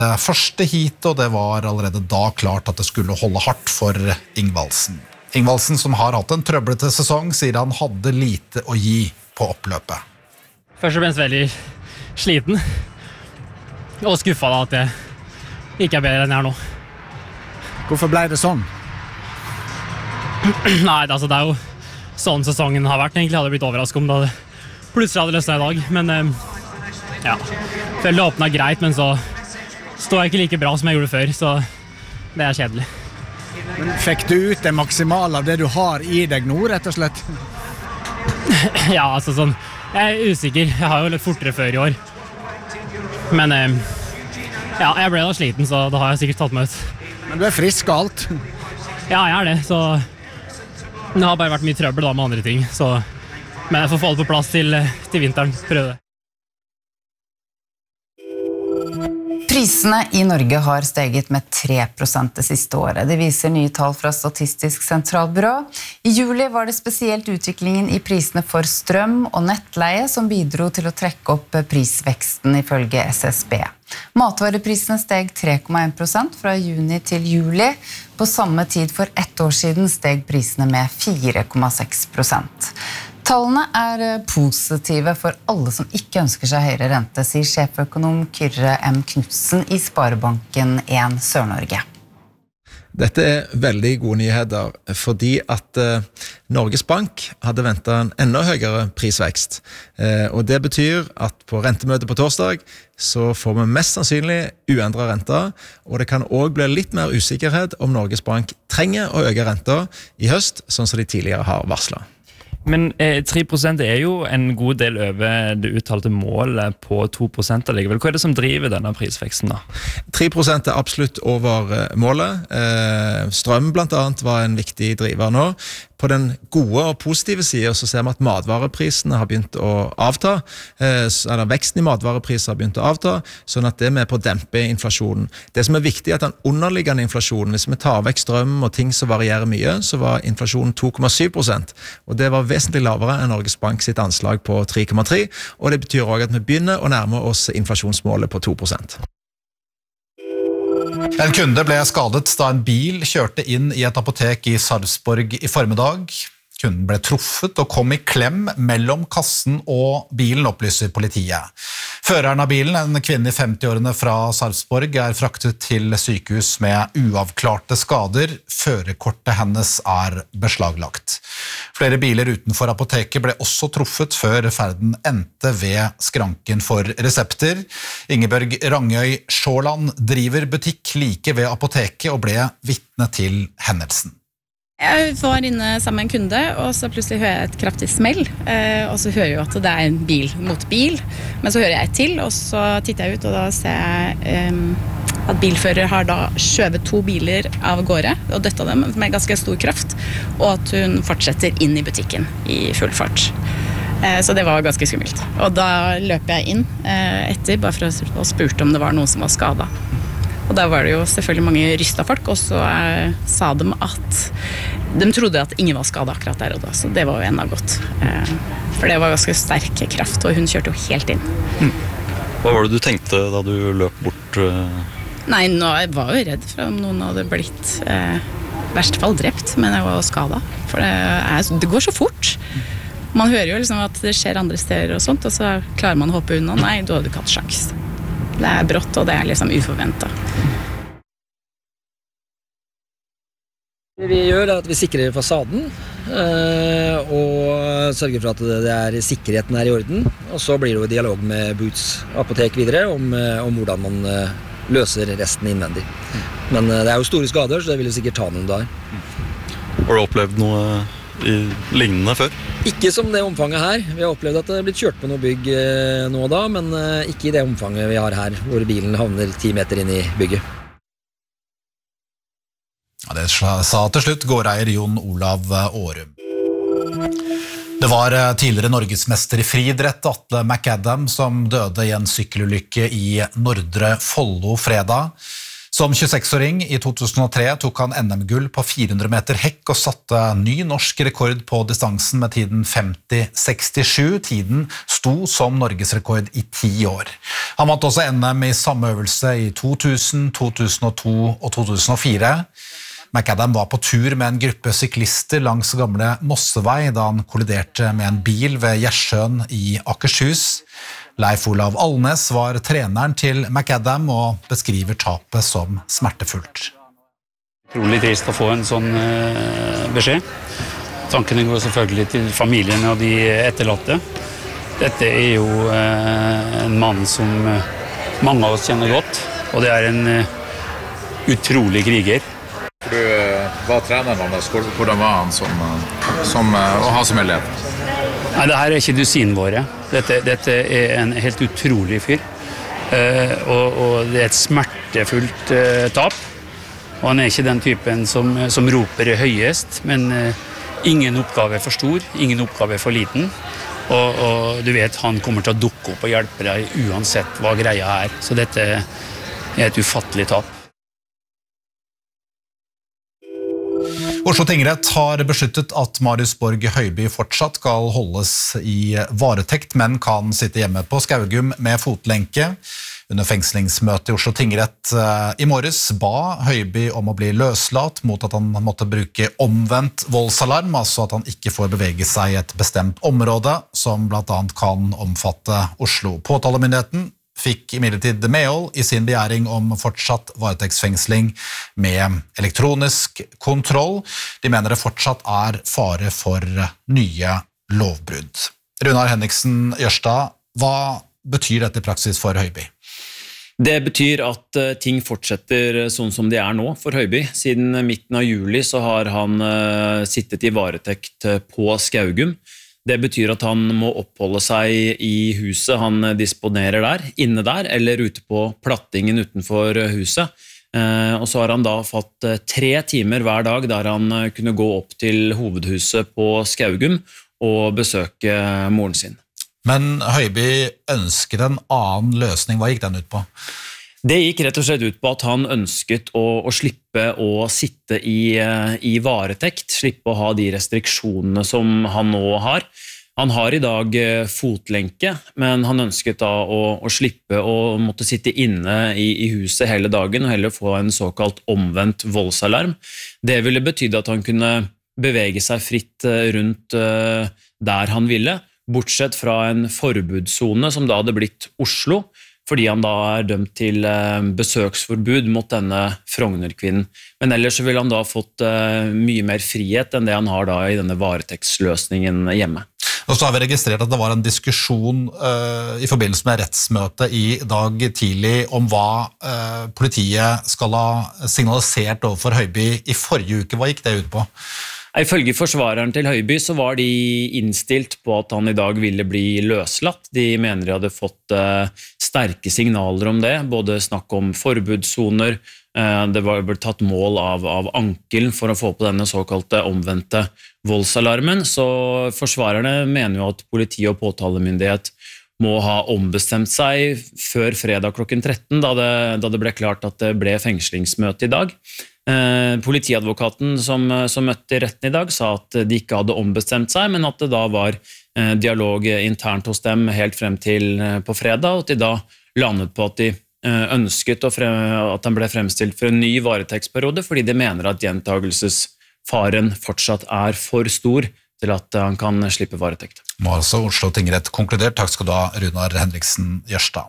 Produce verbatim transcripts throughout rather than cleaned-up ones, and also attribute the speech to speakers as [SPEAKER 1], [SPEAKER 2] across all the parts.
[SPEAKER 1] første hit, og det var allerede da klart at det skulle holde hardt for Ingvaldsen. Ingvaldsen, som har hatt en trøblete sesong, sier han hadde lite å gi på oppløpet.
[SPEAKER 2] Først og fremst veldig sliten, og skuffet da at jeg ikke er bedre enn jeg er nå.
[SPEAKER 3] Hvorfor ble det sånn?
[SPEAKER 2] Nei, altså det er jo sånn sesongen har vært. Egentlig hadde jeg blitt overrasket om det hadde plutselig hadde løsnet i dag, men ja, følte det åpnet greit, men så står jeg ikke like bra som jeg gjorde før, så det er kjedelig.
[SPEAKER 3] Men fikk du ut det maksimale av det du har i deg nå, rett og slett?
[SPEAKER 2] Ja, altså sånn, jeg er usikker. Jeg har jo litt fortere før i år. Men ja, jeg ble da sliten, så da har jeg sikkert tatt meg ut.
[SPEAKER 3] Men du er frisk og alt?
[SPEAKER 2] Ja, jeg er det, så det har bare vært mye trøbbel da med andre ting, så men jeg får få det på plass til, til vinteren, prøve det.
[SPEAKER 4] Prisene i Norge har steget med tre prosent det siste året. Det viser nye tall fra Statistisk sentralbyrå. I juli var det spesielt utviklingen i prisene for strøm og nettleie som bidro til å trekke opp prisveksten ifølge S S B. Matvareprisene steg tre komma en prosent fra juni til juli. På samme tid for ett år siden steg prisene med fire komma seks prosent. Tallene er positive for alle som ikke ønsker seg høyere rente, sier sjeføkonom Kyrre M. Knudsen i Sparebanken en Sør-Norge.
[SPEAKER 5] Dette er veldig gode nyheter, fordi at eh, Norges Bank hadde ventet en enda høyere prisvekst. Eh, og det betyr at på rentemøtet på torsdag så får vi mest sannsynlig uendret renter, og det kan også bli litt mer usikkerhet om Norges Bank trenger å øke renter i høst, sånn som de tidligere har varslet.
[SPEAKER 6] Men eh, tre prosent er jo en god del over det uttalte målet på to prosent allikevel. Hva er det som driver denne prisveksten da?
[SPEAKER 5] tre prosent er absolutt over målet. Eh, strøm blant annet var en viktig driver nå. På den gode og positive siden så ser vi at matvareprisene har begynt å avta, eh, eller veksten i matvarepriser har begynt å avta, sånn at det er med på å dempe inflasjonen. Det som er viktig er at den underliggende inflasjonen, hvis vi tar vekk strøm og ting som varierer mye, så var inflasjonen to komma syv prosent, og det var vesentlig lavere enn Norges Bank sitt anslag på tre komma tre, og det betyr også at vi begynner å nærme oss inflasjonsmålet på to prosent.
[SPEAKER 1] En kunde ble skadet da en bil kjørte inn i et apotek i Sarpsborg i formiddag. Kunden ble truffet og kom i klem mellom kassen og bilen, opplyser politiet. Føreren av bilen, en kvinne i femti-årene fra Sarpsborg, er fraktet til sykehus med uavklarte skader. Førerkortet hennes er beslaglagt. Flere biler utenfor apoteket ble også truffet før ferden endte ved skranken for resepter. Ingeborg Rangøy Sjåland driver butikk like ved apoteket og ble vitne til hendelsen.
[SPEAKER 7] Jeg var inne sammen med en kunde, og så plutselig hører jeg et kraftig smell, og så hører jeg at det er en bil mot bil, men så hører jeg et til, og så titter jeg ut, og da ser jeg um, at bilfører har da skjøvet to biler av gårde, og døtta dem med ganske stor kraft, og at hun fortsetter inn i butikken i full fart. Så det var ganske skummelt. Og da løper jeg inn etter, bare for å spurte om det var noen som var skadet. Og da var det jo selvfølgelig mange rystet folk, og så eh, sa de at de trodde at ingen var skadet akkurat der og da, så det var jo enda godt. Eh, for det var ganske sterk kraft, og hun kjørte jo helt inn.
[SPEAKER 8] Mm. Hva var det du tenkte da du løp bort? Eh?
[SPEAKER 7] Nei, nå jeg var jo redd for om noen hadde blitt eh, i verste fall drept, men jeg var jo skadet. For det, er, det går så fort. Man hører jo liksom at det skjer andre steder og sånt, og så klarer man å hoppe unna. Nei, du hadde ikke hatt sjans. Det er brått, og det er liksom uforventet.
[SPEAKER 9] Det vi gjør er at vi sikrer fasaden, og sørger for at det er sikkerheten er i orden. Og så blir det jo dialog med Boots apotek videre om, om hvordan man løser resten innvendig. Men det er jo store skader, så det vil jo sikkert ta noen dager.
[SPEAKER 8] Har du opplevd noe i lignende før?
[SPEAKER 9] Ikke som det omfanget her. Vi har opplevd at det er blitt kjørt på noe bygg nå og da, men ikke i det omfanget vi har her, hvor bilen havner ti meter inn i bygget.
[SPEAKER 1] Ja, det sa til slutt gårdeier Jon Olav Årum. Det var tidligere norgesmester i friidrett Atle McAdam som døde i en sykkelulykke i Nordre Follo fredag. Som tjueseks-åring i to tusen og tre tok han N M-gull på fire hundre meter hekk og satte ny norsk rekord på distansen med tiden femti sekstisju. Tiden sto som norgesrekord i ti år. Han vant også N M i samme øvelse i to tusen, to tusen og to og to tusen og fire. McAdam var på tur med en gruppe syklister langs gamle Mossevei da han kolliderte med en bil ved Gjersjøen i Akershus. Leif Olav Alnes var treneren til McAdam og beskriver tapet som smertefullt.
[SPEAKER 10] Utrolig trist å få en sånn uh, beskjed. Tankene går selvfølgelig til familien og de etterlatte. Dette er jo uh, en mann som uh, mange av oss kjenner godt, og det er en uh, utrolig kriger.
[SPEAKER 11] Du var treneren hans, hvordan var han som, som, å ha som elev?
[SPEAKER 10] Nei, det her er ikke dusinen våre. Dette, dette er en helt utrolig fyr. Uh, og, og det er et smertefullt uh, tap. Og han er ikke den typen som, som roper høyest, men uh, ingen oppgave er for stor, ingen oppgave er for liten. Og, og du vet, han kommer til å dukke opp og hjelpe deg uansett hva greia er. Så dette er et ufattelig tap.
[SPEAKER 1] Oslo tingrett har besluttet at Marius Borg Høiby fortsatt skal holdes i varetekt, men kan sitte hjemme på Skaugum med fotlenke. Under fengslingsmøtet i Oslo tingrett i morges ba Høiby om å bli løslatt mot at han måtte bruke omvendt voldsalarm, altså at han ikke får bevege seg i et bestemt område, som blant annet kan omfatte Oslo. Påtalemyndigheten fikk imidlertid medhold i sin begjæring om fortsatt varetektsfengsling med elektronisk kontroll. De mener det fortsatt er fare for nye lovbrudd. Runar Henriksen Jørstad, hva betyr dette i praksis for Høiby?
[SPEAKER 12] Det betyr at ting fortsetter sånn som de er nå for Høiby. Siden midten av juli så har han sittet i varetekt på Skaugum. Det betyr at han må oppholde seg i huset han disponerer der, inne der, eller ute på plattingen utenfor huset. Og så har han da fått tre timer hver dag der han kunne gå opp til hovedhuset på Skaugum og besøke moren sin.
[SPEAKER 1] Men Høiby ønsket en annen løsning. Hva gikk den ut på?
[SPEAKER 12] Det gikk rett og slett ut på at han ønsket å, å slippe å sitte i, i varetekt, slippe å ha de restriksjonene som han nå har. Han har i dag fotlenke, men han ønsket da å, å slippe å måtte sitte inne i, i huset hele dagen og heller få en såkalt omvendt voldsalarm. Det ville betyde at han kunne bevege seg fritt rundt der han ville, bortsett fra en forbudszone som da hadde blitt Oslo, fordi han da er dømt til besøksforbud mot denne Frogner-kvinnen. Men ellers så vil han da fått mye mer frihet enn det han har da i denne varetektsløsningen hjemme.
[SPEAKER 1] Og så har vi registrert at det var en diskusjon uh, i forbindelse med rettsmøtet i dag tidlig om hva uh, politiet skal ha signalisert overfor Høiby i forrige uke. Hva gikk det ut på?
[SPEAKER 12] Ifølge forsvareren til Høiby så var de innstilt på at han i dag ville bli løslatt. De mener de hadde fått uh, sterke signaler om det, både snakk om forbudssoner, uh, det var blitt tatt mål av, av ankelen for å få på denne såkalte omvendte voldsalarmen, så forsvarerne mener jo at politi og påtalemyndighet må ha ombestemt seg før fredag klokken tretten, da det, da det ble klart at det ble fengslingsmøte i dag. Eh, politiadvokaten som, som møtte i retten i dag sa at de ikke hadde ombestemt seg, men at det da var eh, dialog internt hos dem helt frem til eh, på fredag, og at de da landet på at de eh, ønsket å frem, at han ble fremstilt for en ny varetektsperiode, fordi de mener at gjentagelsesfaren fortsatt er for stor til at han kan slippe varetekt.
[SPEAKER 1] Nå har altså Oslo tingrett konkludert. Takk skal du ha, Runar Henriksen Jørstad.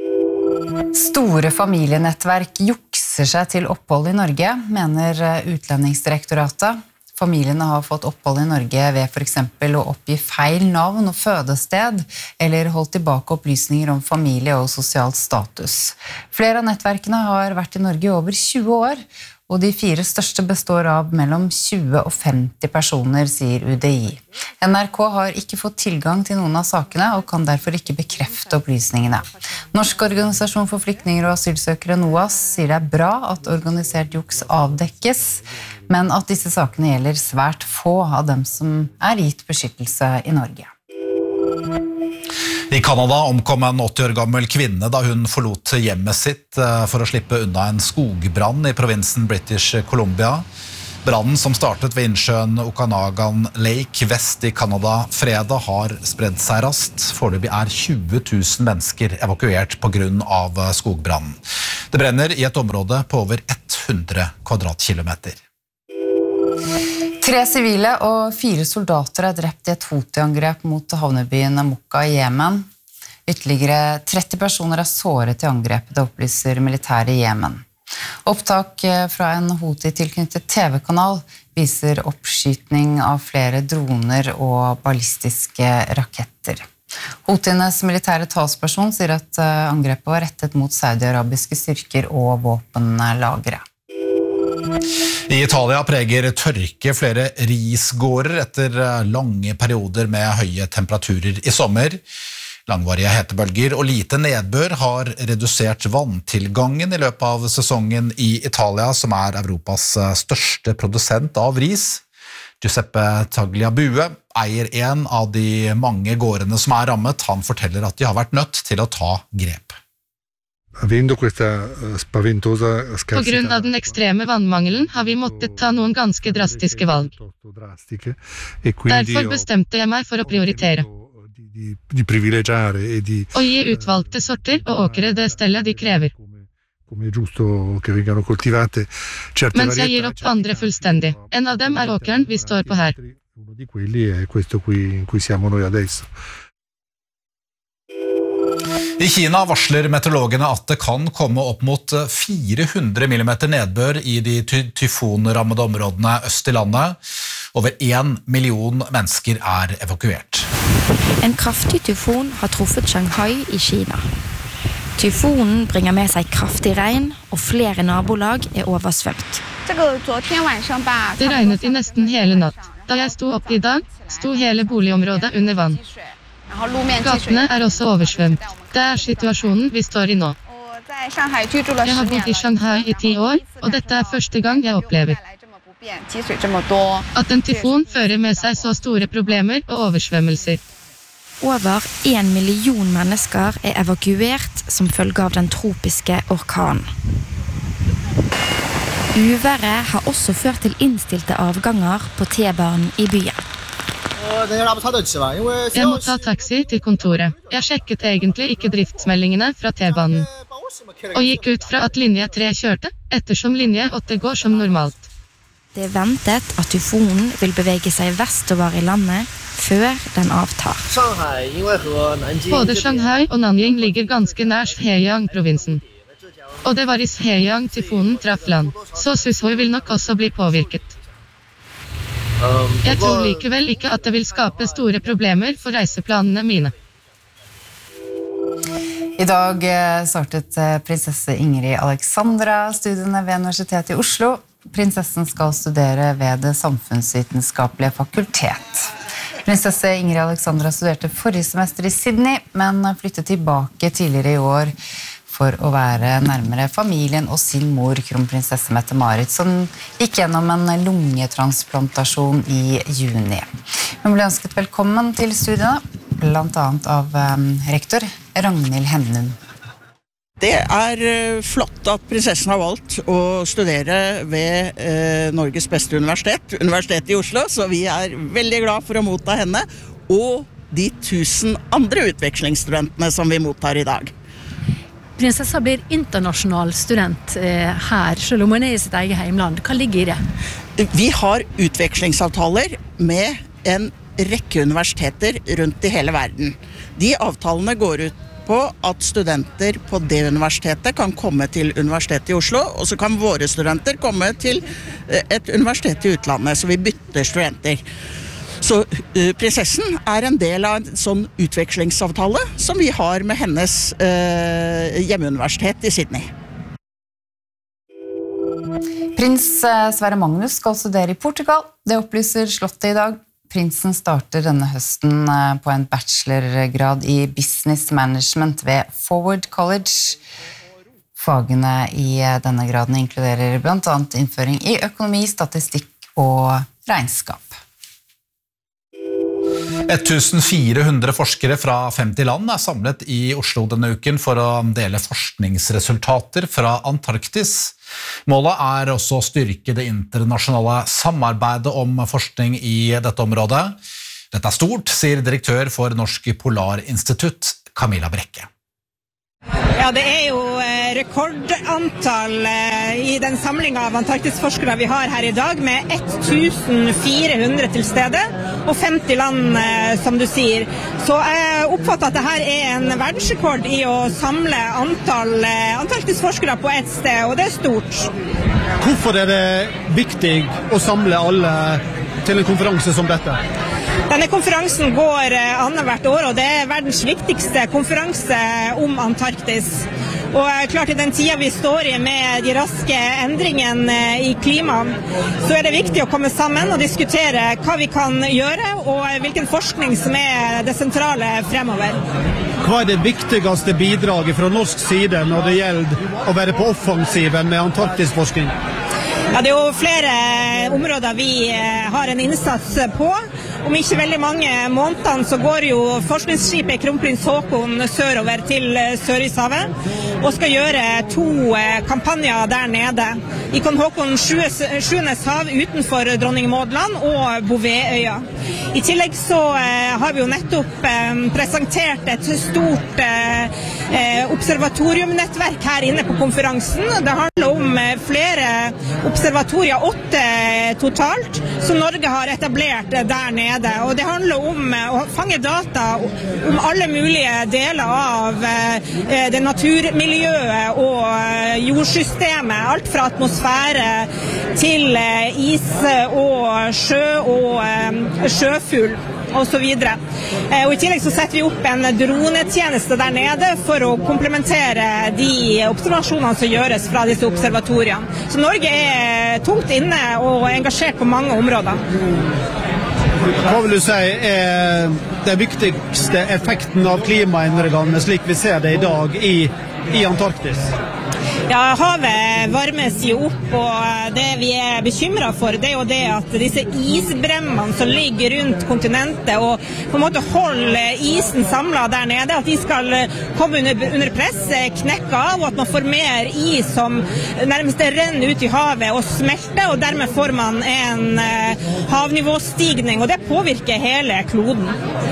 [SPEAKER 4] Store familienettverk jukser seg til opphold i Norge, mener Utlendingsdirektoratet. Familiene har fått opphold i Norge ved for eksempel å oppgi feil navn og fødested, eller holdt tilbake opplysninger om familie og sosialt status. Flere av nettverkene har vært i Norge i over tjue år, og de fire største består av mellom tjue og femti personer, sier U D I. N R K har ikke fått tilgang til noen av sakene, og kan derfor ikke bekrefte opplysningene. Norsk organisasjon for flyktninger og asylsøkere NOAS sier det er bra at organisert juks avdekkes, men at disse sakene gjelder svært få av dem som er gitt beskyttelse i Norge.
[SPEAKER 1] I Kanada omkom en åtti år gammel kvinne da hun forlot hjemmet sitt for å slippe unna en skogbrann I provinsen British Columbia. Brannen som startet ved innsjøen Okanagan Lake vest I Kanada fredag har spredd seg raskt. Foreløpig er tjue tusen mennesker evakuert på grunn av skogbrannen. Det brenner I et område på over hundre kvadratkilometer.
[SPEAKER 4] Tre sivile og fire soldater er drept I et Houthi-angrep mot havnebyen Mokka I Jemen. Ytterligere tretti personer er såret I angrepet, det opplyser militæret I Jemen. Opptak fra en Houthi-tilknyttet TV-kanal viser oppskytning av flere droner og ballistiske raketter. Houthienes militære talsperson sier at angrepet var rettet mot saudi-arabiske styrker og våpenlagre.
[SPEAKER 1] I Italia preger tørke flere risgårder etter lange perioder med høye temperaturer I sommer. Langvarige hetebølger og lite nedbør har redusert vanntilgangen I løpet av sesongen I Italia, som er Europas største produsent av ris. Giuseppe Tagliabue eier en av de mange gårdene som er rammet. Han forteller at de har vært nødt til å ta grep.
[SPEAKER 13] På grunn av den ekstreme vannmangelen har vi måttet ta noen ganske drastiske valg. Derfor bestemte jeg meg for å prioritere. Og gi utvalgte sorter og åkre det stellet de krever. Mens jeg gir opp andre fullstendig. En av dem er åkeren vi står på her.
[SPEAKER 1] I Kina varsler meteorologene at det kan komme opp mot fire hundre millimeter nedbør I de ty- tyfonrammede områdene øst I landet. Over en million mennesker er evakuert.
[SPEAKER 14] En kraftig tyfon har truffet Shanghai I Kina. Tyfonen bringer med seg kraftig regn, og flere nabolag er oversvømt.
[SPEAKER 13] Det regnet I nesten hele natt. Da jeg sto opp I dag, sto hele boligområdet under vann. Gatene er også oversvømt. Det er situasjonen vi står I nå. Jeg har bodd I Shanghai I ti år, og dette er første gang jeg opplever at en tyfon fører med seg så store problemer og oversvømmelser.
[SPEAKER 14] Over en million mennesker er evakuert som følge av den tropiske orkanen. Uværet har også ført til innstilte avganger på T-banen I byen.
[SPEAKER 13] Jeg må ta taxi til kontoret. Jeg sjekket egentlig ikke driftsmeldingene fra T-banen. Og gikk ut fra at linje tre kjørte, ettersom linje åtte går som normalt.
[SPEAKER 14] Det er ventet at tyfonen vil bevege seg vestover I landet før den avtar.
[SPEAKER 13] Både Shanghai og Nanjing ligger ganske nær Heiyang-provinsen. Og det var I Heiyang tyfonen traff land, så Sushoi vil nok også bli påvirket. Jeg tror likevel ikke at det vil skape store problemer for reiseplanene mine.
[SPEAKER 4] I dag startet prinsesse Ingrid Alexandra studiene ved Universitetet I Oslo. Prinsessen skal studere ved det samfunnsvitenskapelige fakultet. Prinsesse Ingrid Alexandra studerte forrige semester I Sydney, men flyttet tilbake tidligere I år for å være nærmere familien og sin mor, kronprinsesse Mette-Marit, som gikk gjennom en lungetransplantasjon I juni. Hun ble ønsket velkommen til studiene, blant annet av um, rektor Ragnhild Hennum.
[SPEAKER 15] Det er flott at prinsessen har valgt å studere ved eh, Norges beste universitet, Universitetet I Oslo, så vi er veldig glad for å motta henne, og de tusen andre utvekslingsstudentene som vi mottar I dag.
[SPEAKER 16] Prinsessa blir internasjonal student eh, her, selv om hun er I sitt eget heimland. Hva ligger I det?
[SPEAKER 15] Vi har utvekslingsavtaler med en rekke universiteter rundt I hele verden. De avtalene går ut på at studenter på det universitetet kan komme til Universitetet I Oslo, og så kan våre studenter komme til et universitet I utlandet, så vi bytter studenter. Så uh, prinsessen er en del av en sånn utvekslingsavtale som vi har med hennes uh, hjemmeuniversitet I Sydney.
[SPEAKER 4] Prins Sverre Magnus skal studere I Portugal. Det opplyser Slottet I dag. Prinsen starter denne høsten på en bachelorgrad I Business Management ved Forward College. Fagene I denne graden inkluderer blant annet innføring I økonomi, statistikk og regnskap.
[SPEAKER 1] fjorten hundre forskere fra femti land er samlet i Oslo denne uken for å dele forskningsresultater fra Antarktis. Målet er også å styrke det internasjonale samarbeidet om forskning i dette området. Dette er stort, sier direktør for Norsk Polarinstitutt, Camilla Brekke.
[SPEAKER 17] Ja, det er jo rekordantall i den samlingen av Antarktis-forskere vi har her i dag, med fjorten hundre til stede, og femti land, som du sier. Så jeg oppfatter at dette er en verdensrekord i å samle antall Antarktis-forskere på et sted, og det er stort.
[SPEAKER 18] Hvorfor er det viktig å samle alle til en konferanse som dette?
[SPEAKER 17] Denne konferansen går annethvert år, og det er verdens viktigste konferanse om Antarktis. Og klart i den tiden vi står i med de raske endringene i klimaet, så er det viktig å komme sammen og diskutere hva vi kan gjøre, og hvilken forskning som er det sentrale fremover.
[SPEAKER 18] Hva er det viktigste bidraget fra norsk side når det gjelder å være på offensiven med Antarktisforskning?
[SPEAKER 17] Ja, det er jo flere områder vi har en innsats på. Om ikke veldig mange månedene så går jo forskningsskipet Kronprins Haakon sørover til Sørishavet og skal gjøre to kampanjer der nede. Ikon Haakon Sjuenes hav utenfor Dronning Maud land og Bouvetøya. I tillegg så har vi jo nettopp presentert et stort observatoriumnettverk her inne på konferansen. Det handler om flere observatorier, åtte totalt, som Norge har etablert der nede. Og det handler om å fange data om alle mulige deler av det naturmiljøet og jordsystemet, alt fra atmosfære til is og sjø og sjøfugl og så videre. Og i tillegg så setter vi opp en dronetjeneste der nede for å komplementere de observasjonene som gjøres fra disse observatoriene. Så Norge er tungt inne og engasjert på mange områder.
[SPEAKER 18] Hva vil du si er den viktigste effekten av klimaendringene slik vi ser det i dag i, i Antarktis?
[SPEAKER 17] Ja, havet varmes jo opp, og det vi er bekymret for, det er jo det at disse isbremmene som ligger rundt kontinentet og på en måte holder isen samlet der nede, at de skal komme under, under press, knekke av, og at man får mer is som nærmest renner ut i havet og smelter, og dermed får man en havnivåstigning, og det påvirker hele kloden.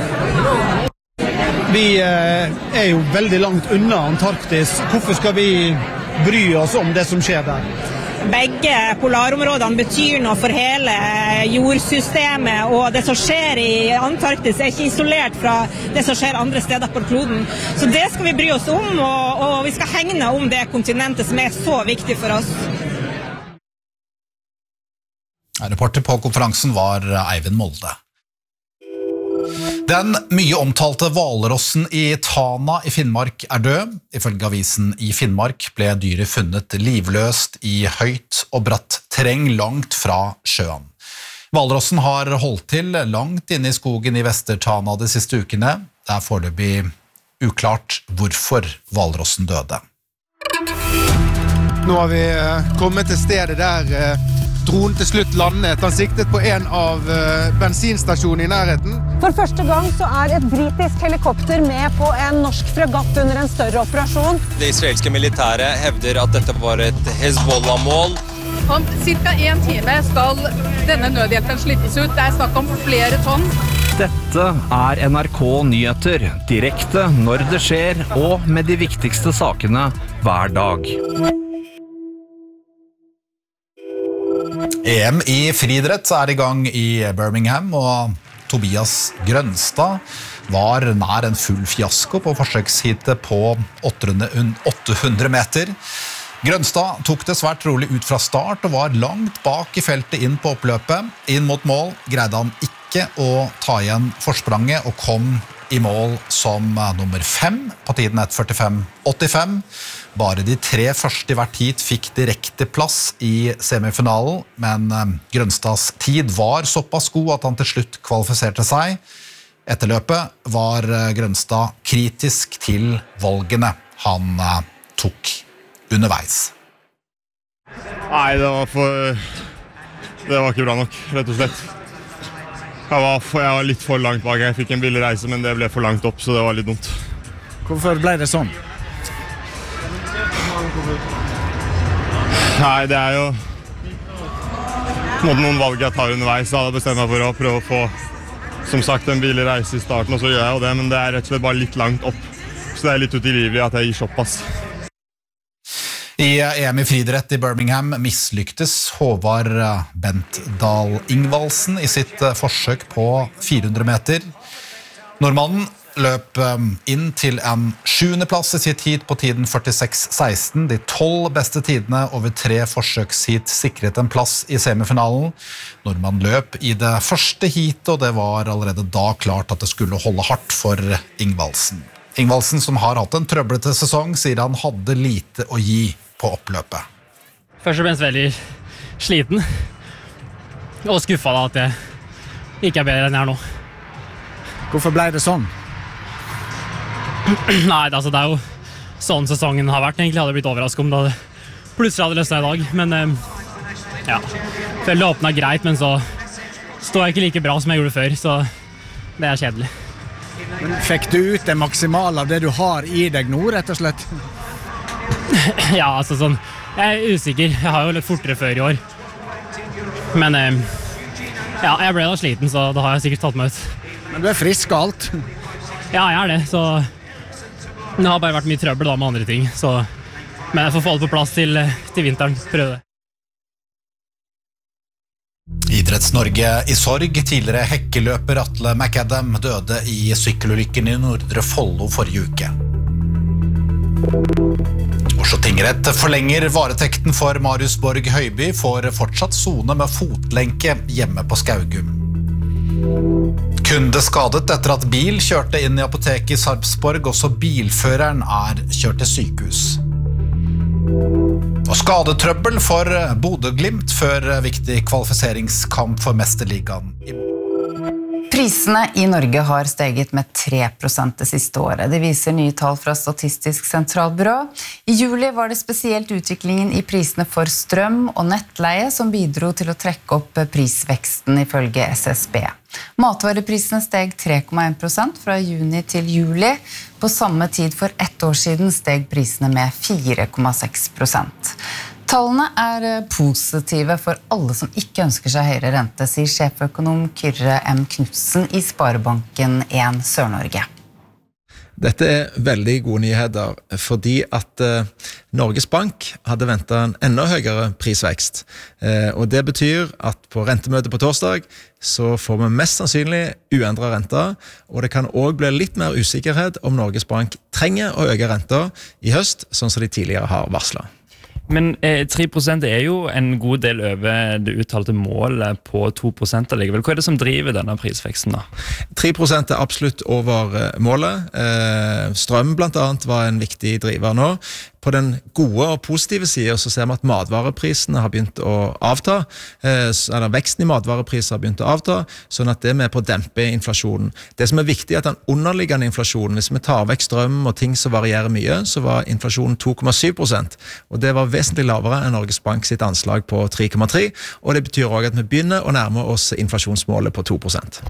[SPEAKER 18] Vi er jo veldig langt unna Antarktis. Hvorfor skal vi bry oss om det som skjer der?
[SPEAKER 17] Begge polarområdene betyr noe for hele jordsystemet, og det som skjer i Antarktis er ikke isolert fra det som skjer andre steder på kloden. Så det skal vi bry oss om, og, og vi skal hegne om det kontinentet som er så viktig for oss.
[SPEAKER 1] Reporter på konferansen var Eivind Molde. Den mye omtalte hvalrossen i Tana i Finnmark er død. Ifølge avisen i Finnmark ble dyret funnet livløst i høyt og bratt terreng langt fra sjøen. Hvalrossen har holdt til langt inne i skogen i Vester-Tana de siste ukene. Det er foreløpig uklart hvorfor hvalrossen døde.
[SPEAKER 19] Nå har vi kommet til stedet der dronen til slutt landet. Han siktet på en av bensinstasjonene i nærheten.
[SPEAKER 20] For første gang så er et britisk helikopter med på en norsk fregatt under en større operasjon.
[SPEAKER 21] Det israelske militæret hevder at dette var et Hezbollah-mål.
[SPEAKER 22] Om cirka en time skal denne nødhjelpen slippes ut. Det er snakk om flere tonn.
[SPEAKER 23] Dette er N R K Nyheter, direkte når det skjer, og med de viktigste sakene hver dag.
[SPEAKER 1] E M i friidrett er i gang i Birmingham, og Tobias Grønstad var nær en full fiasko på forsøksheatet på åtte hundre meter. Grønstad tok det svært rolig ut fra start og var langt bak i feltet inn på oppløpet. Inn mot mål greide han ikke å ta igjen forspranget og kom i mål som nummer fem på tiden ett førtifem åttifem. Bare de tre første i hvert heat fikk direkte plass i semifinalen, men Grønstads tid var såpass god at han til slutt kvalifiserte seg. Etter løpet var Grønstad kritisk til valgene han tok underveis.
[SPEAKER 24] Nei, det var for... Det var ikke bra nok, rett og slett.
[SPEAKER 2] Jeg var, for, jeg var litt for langt bak. Jeg fikk en billig reise, men det ble for langt opp, så det var litt dumt.
[SPEAKER 3] Hvorfor ble det sånn?
[SPEAKER 2] Nei, det er jo noen valg jeg tar underveis. Så hadde jeg bestemt meg for å prøve å få, som sagt, en billig reise i starten, og så gjør jeg jo det, men det er rett og slett bare litt langt opp. Så det er litt utilgivelig at jeg gir såpass.
[SPEAKER 1] I E M i friidrett i Birmingham mislyktes Håvard Bentdal Ingvaldsen i sitt forsøk på fire hundre meter. Nordmannen løp inn til en sjuende plass i sitt heat på tiden førtiseks seksten. De tolv beste tidene over tre forsøksheat sikret en plass i semifinalen. Nordmannen løp i det første heatet, og det var allerede da klart at det skulle holde hardt for Ingvaldsen. Ingvaldsen, som har hatt en trøblete sesong, sier han hadde lite å gi på oppløpet.
[SPEAKER 6] Først og fremst veldig sliten og skuffet da at jeg ikke er bedre enn jeg er nå.
[SPEAKER 3] Hvorfor ble det sånn?
[SPEAKER 6] Nei, altså det er jo sånn sesongen har vært. Egentlig hadde jeg blitt overrasket om det plutselig hadde løsnet i dag, men ja, følte det åpnet greit, men så står jeg ikke like bra som jeg gjorde før, så det er kjedelig.
[SPEAKER 3] Men fikk du ut det maksimale av det du har i deg nå, rett og slett?
[SPEAKER 6] Ja, altså sånn, jeg er usikker. Jeg har jo litt fortere før i år. Men ja, jeg ble da sliten, så da har jeg sikkert tatt meg ut.
[SPEAKER 3] Men du er frisk og alt?
[SPEAKER 6] Ja, jeg er det, så det har bare vært mye trøbbel da med andre ting. Så, men jeg får få det på plass til, til vinteren, prøve det.
[SPEAKER 1] Idretts-Norge i sorg. Tidligere hekkeløper Atle McAdam døde i sykkelulykken i Nordre Follo forrige uke. Oslo tingrett forlenger varetekten for Marius Borg Høiby, får fortsatt sone med fotlenke hjemme på Skaugum. Kunde skadet etter at bil kjørte inn i apoteket i Sarpsborg. Også bilføreren er kjørt til sykehus. Og skadetrøbbel for Bodø/Glimt før viktig kvalifiseringskamp for Mesterligaen.
[SPEAKER 4] Prisene i Norge har steget med tre prosent det siste året. Det viser nye tall fra Statistisk sentralbyrå. I juli var det spesielt utviklingen i prisene for strøm og nettleie som bidro til å trekke opp prisveksten ifølge S S B. Matvareprisene steg tre komma en prosent fra juni til juli. På samme tid for ett år siden steg prisene med fire komma seks prosent. Tallene er positive for alle som ikke ønsker seg høyere rente, sier sjeføkonom Kyrre M. Knudsen i Sparebanken en Sør-Norge.
[SPEAKER 5] Dette er veldig gode nyheter, fordi at eh, Norges Bank hadde ventet en enda høyere prisvekst. Eh, og det betyr at på rentemøtet på torsdag så får vi mest sannsynlig uendret renter, og det kan også bli litt mer usikkerhet om Norges Bank trenger å øke renter i høst, sånn som de tidligere har varslet.
[SPEAKER 12] Men eh, tre prosent er jo en god del over det uttalte målet på to prosent allikevel. Hva er det som driver denne prisveksten da?
[SPEAKER 5] tre prosent er absolutt over målet. Eh, strøm blant annet var en viktig driver nå. På den gode og positive siden så ser vi at matvareprisene har begynt å avta, eh, eller veksten i matvarepriser har begynt å avta, sånn at det er med på å dempe inflasjonen. Det som er viktig er at den underliggende inflasjonen, hvis vi tar vekk strøm og ting som varierer mye, så var inflasjonen to komma syv prosent, og det var vesentlig lavere enn Norges Bank sitt anslag på tre komma tre, og det betyr også at vi begynner å nærme oss inflasjonsmålet på to prosent.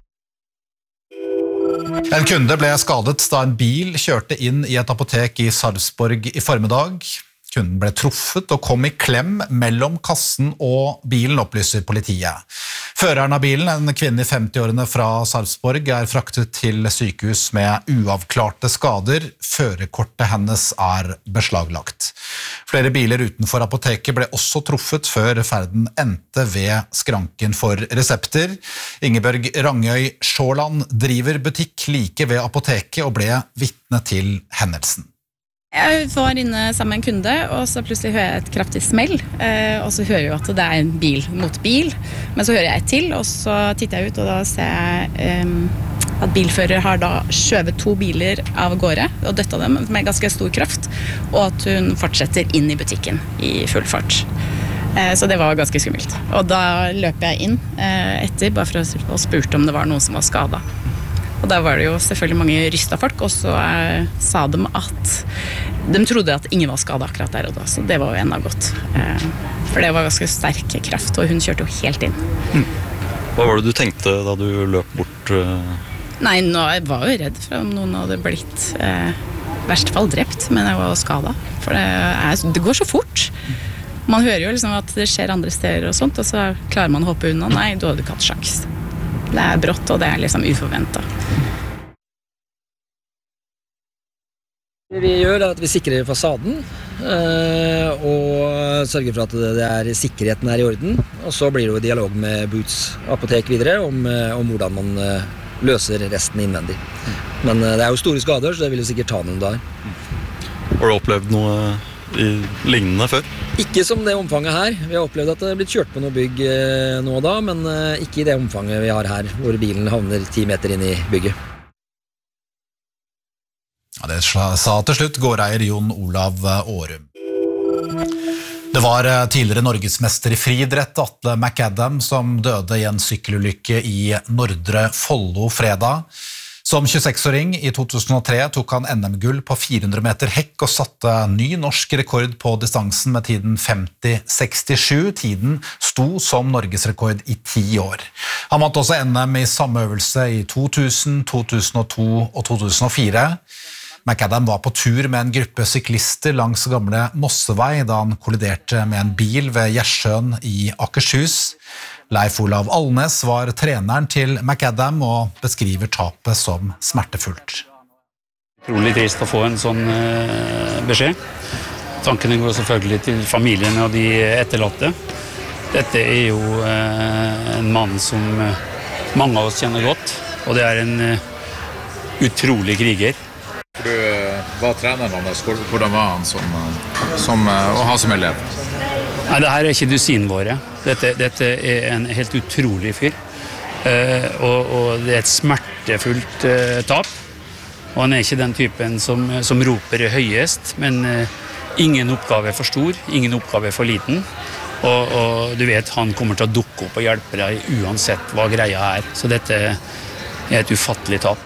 [SPEAKER 1] En kunde ble skadet da en bil kjørte inn i et apotek i Sarpsborg i formiddag. Kunden ble truffet og kom i klem mellom kassen og bilen, opplyser politiet. Føreren av bilen, en kvinne i femti-årene fra Sarpsborg, er fraktet til sykehus med uavklarte skader. Førerkortet hennes er beslaglagt. Flere biler utenfor apoteket ble også truffet før ferden endte ved skranken for resepter. Ingeborg Rangøy Sjåland driver butikk like ved apoteket og ble vitne til hendelsen.
[SPEAKER 7] Jeg var inne sammen med en kunde, og så plutselig hører jeg et kraftig smell, og så hører jeg at det er en bil mot bil, men så hører jeg et til, og så titter jeg ut, og da ser jeg um, at bilfører har da skjøvet to biler av gårde, og døtta dem med ganske stor kraft, og at hun fortsetter inn i butikken i full fart. Så det var ganske skummelt. Og da løper jeg inn etter, bare for å spurte om det var noen som var skadet. Og der var det jo selvfølgelig mange rystet folk, og så eh, sa de at de trodde at ingen var skadet akkurat der og da, så det var jo enda godt. Eh, for det var ganske sterk kraft, og hun kjørte jo helt inn.
[SPEAKER 3] Mm.
[SPEAKER 8] Hva var det du tenkte da du løp bort?
[SPEAKER 7] Nei, nå jeg var jo redd for om noen hadde blitt eh, verst fall drept, men jeg var skadet. For det, er, det går så fort. Man hører jo liksom at det skjer andre steder og sånt, og så klarer man å hoppe unna. Nei, du hadde ikke hatt sjans. Det er brått, og det er liksom uforventet.
[SPEAKER 9] Det vi gjør er at vi sikrer fasaden og sørger for at det er, sikkerheten er i orden. Og så blir det jo dialog med Boots apotek videre om, om hvordan man løser resten innvendig. Men det er jo store skader, så det vil jo sikkert ta noen dager.
[SPEAKER 8] Har du opplevd noe i lignende før?
[SPEAKER 9] Ikke som det omfanget her. Vi har opplevd at det er blitt kjørt på noe bygg nå og da, men ikke i det omfanget vi har her, hvor bilen havner ti meter inn i bygget.
[SPEAKER 1] Ja, det sa til slutt gårdeier Jon Olav Årum. Det var tidligere norgesmester i friidrett Atle McAdam som døde i en sykkelulykke i Nordre Follo fredag. Som tjueseks-åring i to tusen og tre tok han N M-gull på fire hundre meter hekk og satte ny norsk rekord på distansen med tiden femti sekstisju. Tiden sto som norgesrekord i ti år. Han vant også N M i samme øvelse i to tusen, to tusen og to og to tusen og fire. McAdam var på tur med en gruppe syklister langs gamle Mossevei da han kolliderte med en bil ved Gjersjøen i Akershus. Leif Olav Alnes var treneren til McAdam og beskriver tapet som smertefullt.
[SPEAKER 10] Utrolig trist å få en sånn uh, beskjed. Tankene går selvfølgelig til familien og de etterlatte. Dette er jo uh, en mann som uh, mange av oss kjenner godt, og det er en uh, utrolig kriger.
[SPEAKER 11] Du var treneren hans. Hvordan var han som, som, å ha som elev?
[SPEAKER 10] Nei, det her er ikke dusin våre. Dette, dette er en helt utrolig fyr. Uh, og, og det er et smertefullt uh, tap. Og han er ikke den typen som, som roper høyest, men uh, ingen oppgave er for stor, ingen oppgave er for liten. Og, og du vet, han kommer til å dukke opp og hjelpe deg uansett hva greia er. Så dette er et ufattelig tap.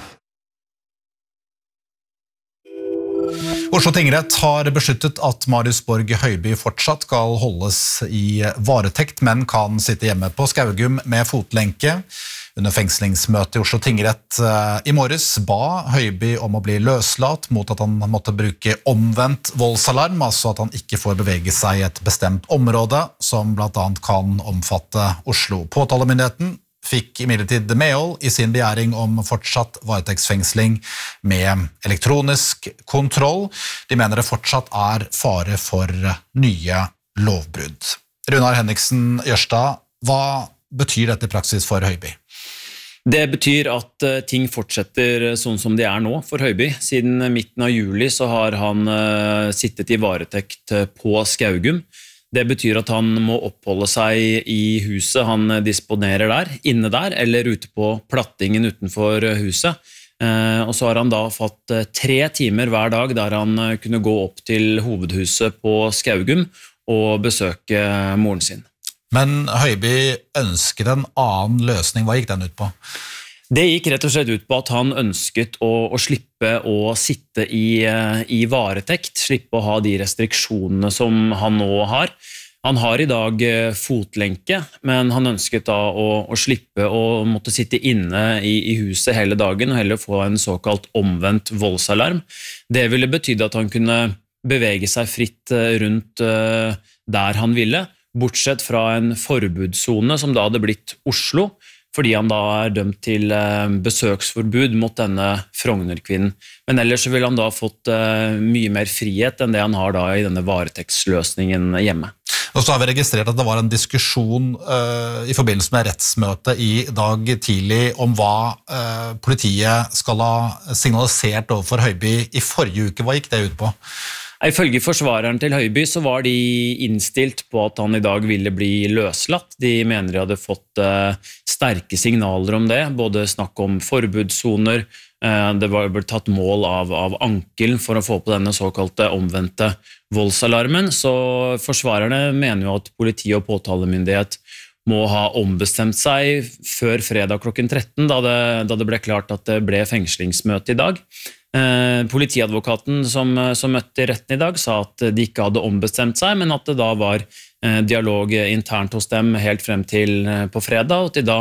[SPEAKER 1] Oslo tingrett har besluttet at Marius Borg Høiby fortsatt skal holdes i varetekt, men kan sitte hjemme på Skaugum med fotlenke. Under fengslingsmøtet i Oslo tingrett i morges ba Høiby om å bli løslatt mot at han måtte bruke omvendt voldsalarm, altså at han ikke får bevege seg i et bestemt område, som blant annet kan omfatte Oslo. Påtalemyndigheten fikk imidlertid medhold i sin begjæring om fortsatt varetektsfengsling med elektronisk kontroll. De mener det fortsatt er fare for nye lovbrudd. Runar Henriksen Jørstad, hva betyr dette i praksis for Høiby?
[SPEAKER 12] Det betyr at ting fortsetter sånn som de er nå for Høiby. Siden midten av juli så har han sittet i varetekt på Skaugum. Det betyr at han må oppholde seg i huset han disponerer der, inne der, eller ute på plattingen utenfor huset. Og så har han da fått tre timer hver dag der han kunne gå opp til hovedhuset på Skaugum og besøke moren sin.
[SPEAKER 1] Men Høiby ønsket en annen løsning. Hva gikk den ut på?
[SPEAKER 12] Det gikk rett og slett ut på at han ønsket å, å slippe å sitte i, i varetekt, slippe å ha de restriksjonene som han nå har. Han har i dag fotlenke, men han ønsket da å, å slippe å måtte sitte inne i, i huset hele dagen og heller få en såkalt omvendt voldsalarm. Det ville betyde at han kunne bevege seg fritt rundt der han ville, bortsett fra en forbudszone som da hadde blitt Oslo, fordi han da er dømt til besøksforbud mot denne Frogner-kvinnen. Men ellers så ville han da fått mye mer frihet enn det han har da i denne varetektsløsningen hjemme.
[SPEAKER 1] Og så har vi registrert at det var en diskusjon uh, i forbindelse med rettsmøtet i dag tidlig om hva uh, politiet skal ha signalisert overfor Høiby i forrige uke. Hva gikk det ut på?
[SPEAKER 12] Ifølge forsvareren til Høiby så var de innstilt på at han i dag ville bli løslatt. De mener de hadde fått uh, sterke signaler om det, både snakk om forbudssoner, uh, det var blitt tatt mål av, av ankelen for å få på denne såkalte omvendte voldsalarmen, så forsvarerne mener jo at politi og påtalemyndighet må ha ombestemt seg før fredag klokken tretten, da det, da det ble klart at det ble fengslingsmøte i dag. Eh, politiadvokaten som, som møtte i retten i dag sa at de ikke hadde ombestemt seg, men at det da var eh, dialog internt hos dem helt frem til eh, på fredag, og at de da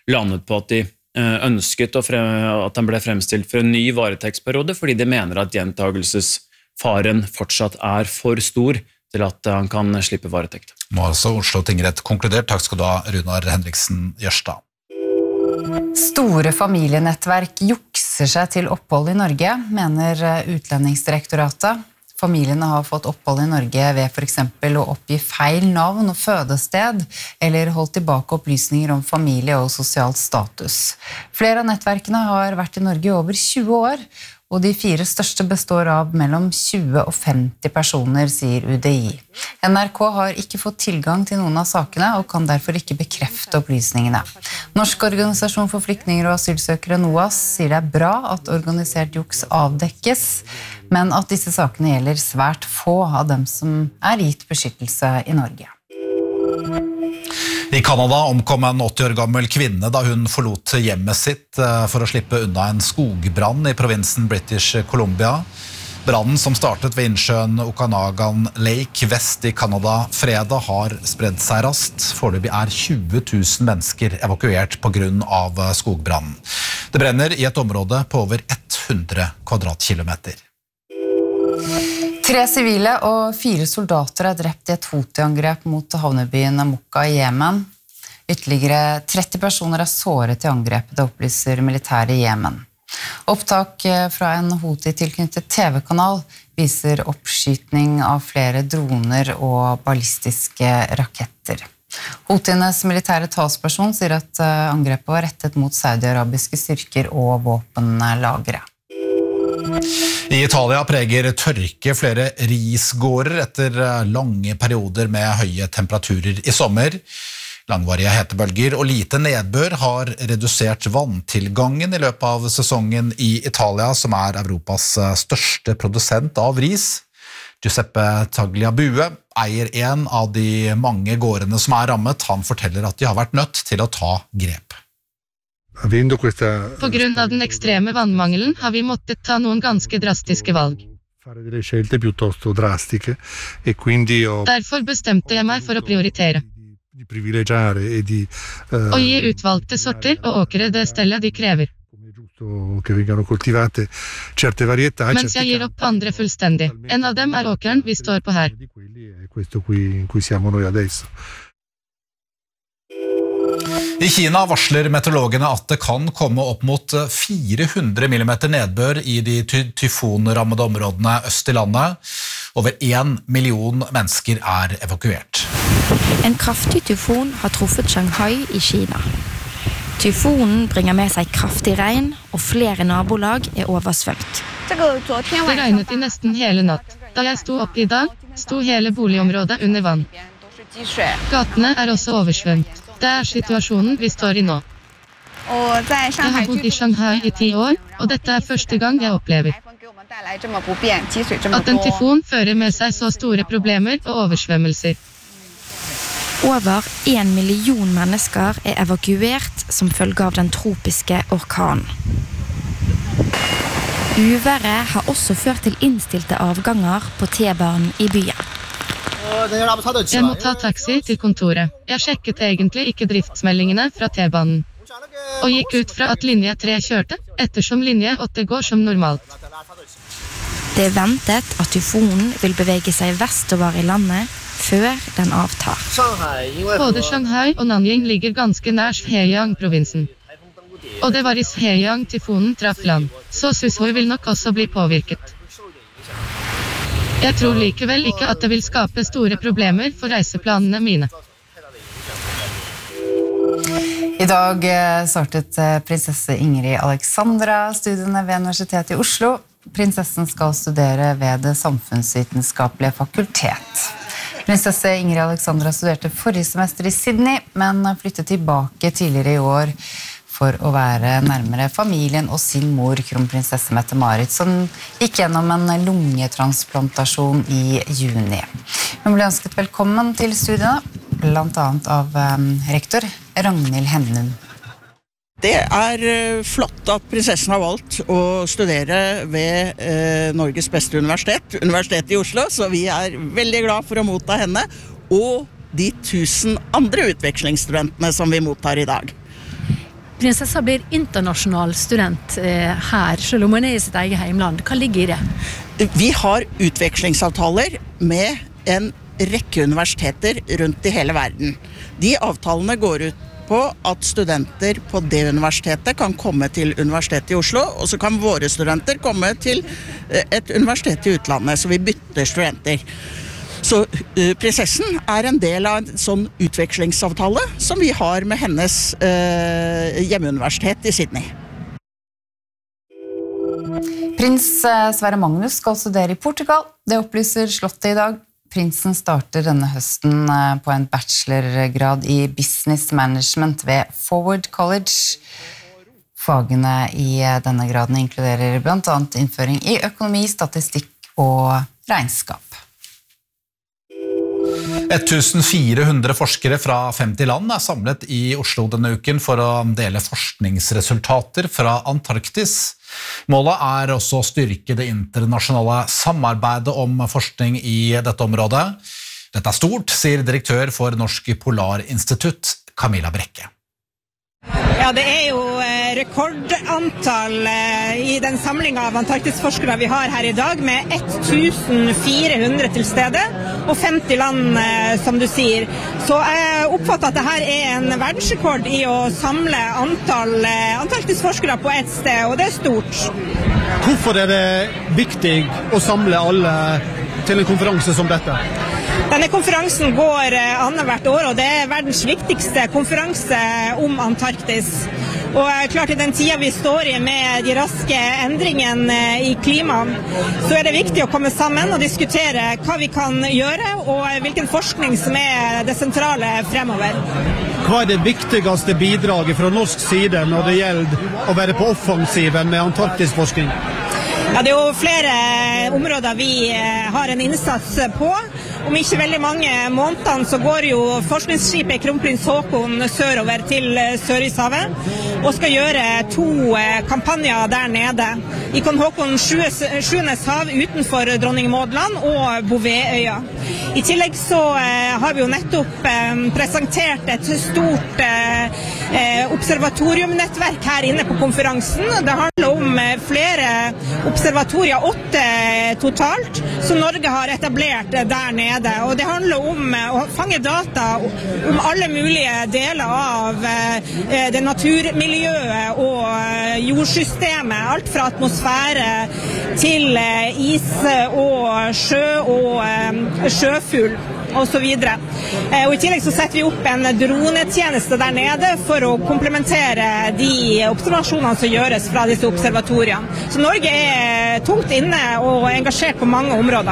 [SPEAKER 12] landet på at de ønsket at han ble fremstilt for en ny varetektsperiode, fordi de mener at gjentagelsesfaren fortsatt er for stor til at han kan slippe varetekt.
[SPEAKER 1] Nå har altså Oslo tingrett konkludert. Takk skal du ha, Runar Henriksen Jørstad.
[SPEAKER 4] Store familienettverk jukser seg til opphold i Norge, mener Utlendingsdirektoratet. Familiene har fått opphold i Norge ved for eksempel å oppgi feil navn og fødested, eller holdt tilbake opplysninger om familie og sosialt status. Flere av nettverkene har vært i Norge i over tjue år, og de fire største består av mellom tjue og femti personer, sier U D I. N R K har ikke fått tilgang til noen av sakene, og kan derfor ikke bekrefte opplysningene. Norsk organisasjon for flyktninger og asylsøkere NOAS sier det er bra at organisert juks avdekkes, men at disse sakene gjelder svært få av dem som er gitt beskyttelse i Norge.
[SPEAKER 1] I Kanada omkom en åtti år gammel kvinne da hun forlot hjemmet sitt for å slippe unna en skogbrann i provinsen British Columbia. Brannen som startet ved innsjøen Okanagan Lake vest i Kanada fredag har spredd seg raskt. Foreløpig er tjue tusen mennesker evakuert på grunn av skogbrannen. Det brenner i et område på over hundre kvadratkilometer.
[SPEAKER 4] Tre sivile og fire soldater er drept i et Houthi-angrep mot havnebyen Mokka i Jemen. Ytterligere tretti personer er såret i angrepet, det opplyser militæret i Jemen. Opptak fra en Houthi-tilknyttet T V-kanal viser oppskytning av flere droner og ballistiske raketter. Houthienes militære talsperson sier at angrepet var rettet mot saudi-arabiske styrker og våpenlagre.
[SPEAKER 1] I Italia preger tørke flere risgårder etter lange perioder med høye temperaturer i sommer. Langvarige hetebølger og lite nedbør har redusert vanntilgangen i løpet av sesongen i Italia, som er Europas største produsent av ris. Giuseppe Tagliabue eier en av de mange gårdene som er rammet. Han forteller at de har vært nødt til å ta grep.
[SPEAKER 13] På grunn av den ekstreme vannmangelen har vi måttet ta noen ganske drastiske valg. Derfor bestemte jeg meg for å prioritere. Å gi utvalgte sorter og åkre det stellet de krever. Mens jeg gir opp andre fullstendig. En av dem er åkeren vi står på her.
[SPEAKER 1] I Kina varsler meteorologene at det kan komme opp mot fire hundre millimeter nedbør i de ty tyfonrammede områdene øst i landet. Over en million mennesker er evakuert.
[SPEAKER 14] En kraftig tyfon har truffet Shanghai i Kina. Tyfonen bringer med seg kraftig regn, og flere nabolag er oversvømt.
[SPEAKER 13] Det regnet i nesten hele natt. Da jeg sto opp i dag, sto hele boligområdet under vann. Gatene er også oversvømt. Det er situasjonen vi står i nå. Jeg har bodd i Shanghai i ti år, og dette er første gang jeg opplever at en tyfon fører med seg så store problemer og oversvømmelser.
[SPEAKER 14] Over en million mennesker er evakuert som følge av den tropiske orkanen. Uværet har også ført til innstilte avganger på T-banen i byen.
[SPEAKER 13] Jeg må ta taxi til kontoret. Jeg sjekket egentlig ikke driftsmeldingene fra T-banen. Og gikk ut fra at linje tre kjørte, ettersom linje åtte går som normalt.
[SPEAKER 14] Det er ventet at tyfonen vil bevege seg vestover i landet før den avtar.
[SPEAKER 13] Både Shanghai og Nanjing ligger ganske nær Zhejiang-provinsen. Og det var i Zhejiang tyfonen traff land, så Sushui vil nok også bli påvirket. Jeg tror likevel ikke at det vil skape store problemer for reiseplanene mine.
[SPEAKER 4] I dag startet prinsesse Ingrid Alexandra studiene ved Universitetet i Oslo. Prinsessen skal studere ved det samfunnsvitenskapelige fakultet. Prinsesse Ingrid Alexandra studerte forrige semester i Sydney, men flyttet tilbake tidligere i år for å være nærmere familien og sin mor, kronprinsesse Mette-Marit, som gikk gjennom en lungetransplantasjon i juni. Hun ble ønsket velkommen til studiene, blant annet av rektor Ragnhild Hennum.
[SPEAKER 15] Det er flott at prinsessen har valgt å studere ved eh, Norges beste universitet, Universitetet i Oslo, så vi er veldig glad for å motta henne, og de tusen andre utvekslingsstudentene som vi mottar i dag.
[SPEAKER 16] prinsessa blir internasjonal student eh, her, selv om hun er i sitt eget heimland. Hva ligger i det?
[SPEAKER 15] Vi har utvekslingsavtaler med en rekke universiteter rundt i hele verden. De avtalene går ut på at studenter på det universitetet kan komme til Universitetet i Oslo, og så kan våre studenter komme til et universitet i utlandet, så vi bytter studenter. Så uh, prinsessen er en del av en sånn utvekslingsavtale som vi har med hennes uh, hjemmeuniversitet i Sydney.
[SPEAKER 4] Prins Sverre Magnus skal studere i Portugal. Det opplyser Slottet i dag. Prinsen starter denne høsten på en bachelorgrad i business management ved Forward College. Fagene i denne graden inkluderer blant annet innføring i økonomi, statistikk og regnskap.
[SPEAKER 1] fjorten hundre forskere fra femti land er samlet i Oslo denne uken for å dele forskningsresultater fra Antarktis. Målet er også å styrke det internasjonale samarbeidet om forskning i dette området. Dette er stort, sier direktør for Norsk Polarinstitutt, Camilla Brekke.
[SPEAKER 22] Ja, det er jo rekordantall i den samlingen av Antarktisforskere vi har her i dag, med fjorten hundre til stede, og femti land, som du sier. Så jeg oppfatter at dette er en verdensrekord i å samle antall Antarktisforskere på et sted, og det er stort.
[SPEAKER 17] Hvorfor er det viktig å samle alle til en konferanse som dette?
[SPEAKER 22] Denne konferansen går annethvert år, og det er verdens viktigste konferanse om Antarktis. Og klart i den tiden vi står i med de raske endringene i klimaet, så er det viktig å komme sammen og diskutere hva vi kan gjøre, og hvilken forskning som er det sentrale fremover.
[SPEAKER 17] Hva er det viktigste bidraget fra norsk side når det gjelder å være på offensiven med Antarktisforskning?
[SPEAKER 22] Ja, det er jo flere områder vi har en innsats på. Om ikke veldig mange månedene så går jo forskningsskipet Kronprins Haakon sørover til Sørishavet og skal gjøre to kampanjer der nede. I Kong Haakon sjuendes hav utenfor Dronning Maudland og Bouvetøya. I tillegg så har vi jo nettopp presentert et stort observatoriumnettverk her inne på konferansen. Det handler om flere observatorier, åtte totalt, som Norge har etablert der nede. Og det handler om å fange data om alle mulige deler av det naturmiljøet og jordsystemet. Alt fra atmosfære til is og sjø og sjøfugl og så videre. Og i tillegg så setter vi opp en dronetjeneste der nede for å komplementere de observasjonene som gjøres fra disse observatoriene. Så Norge er tungt inne og engasjert på mange områder.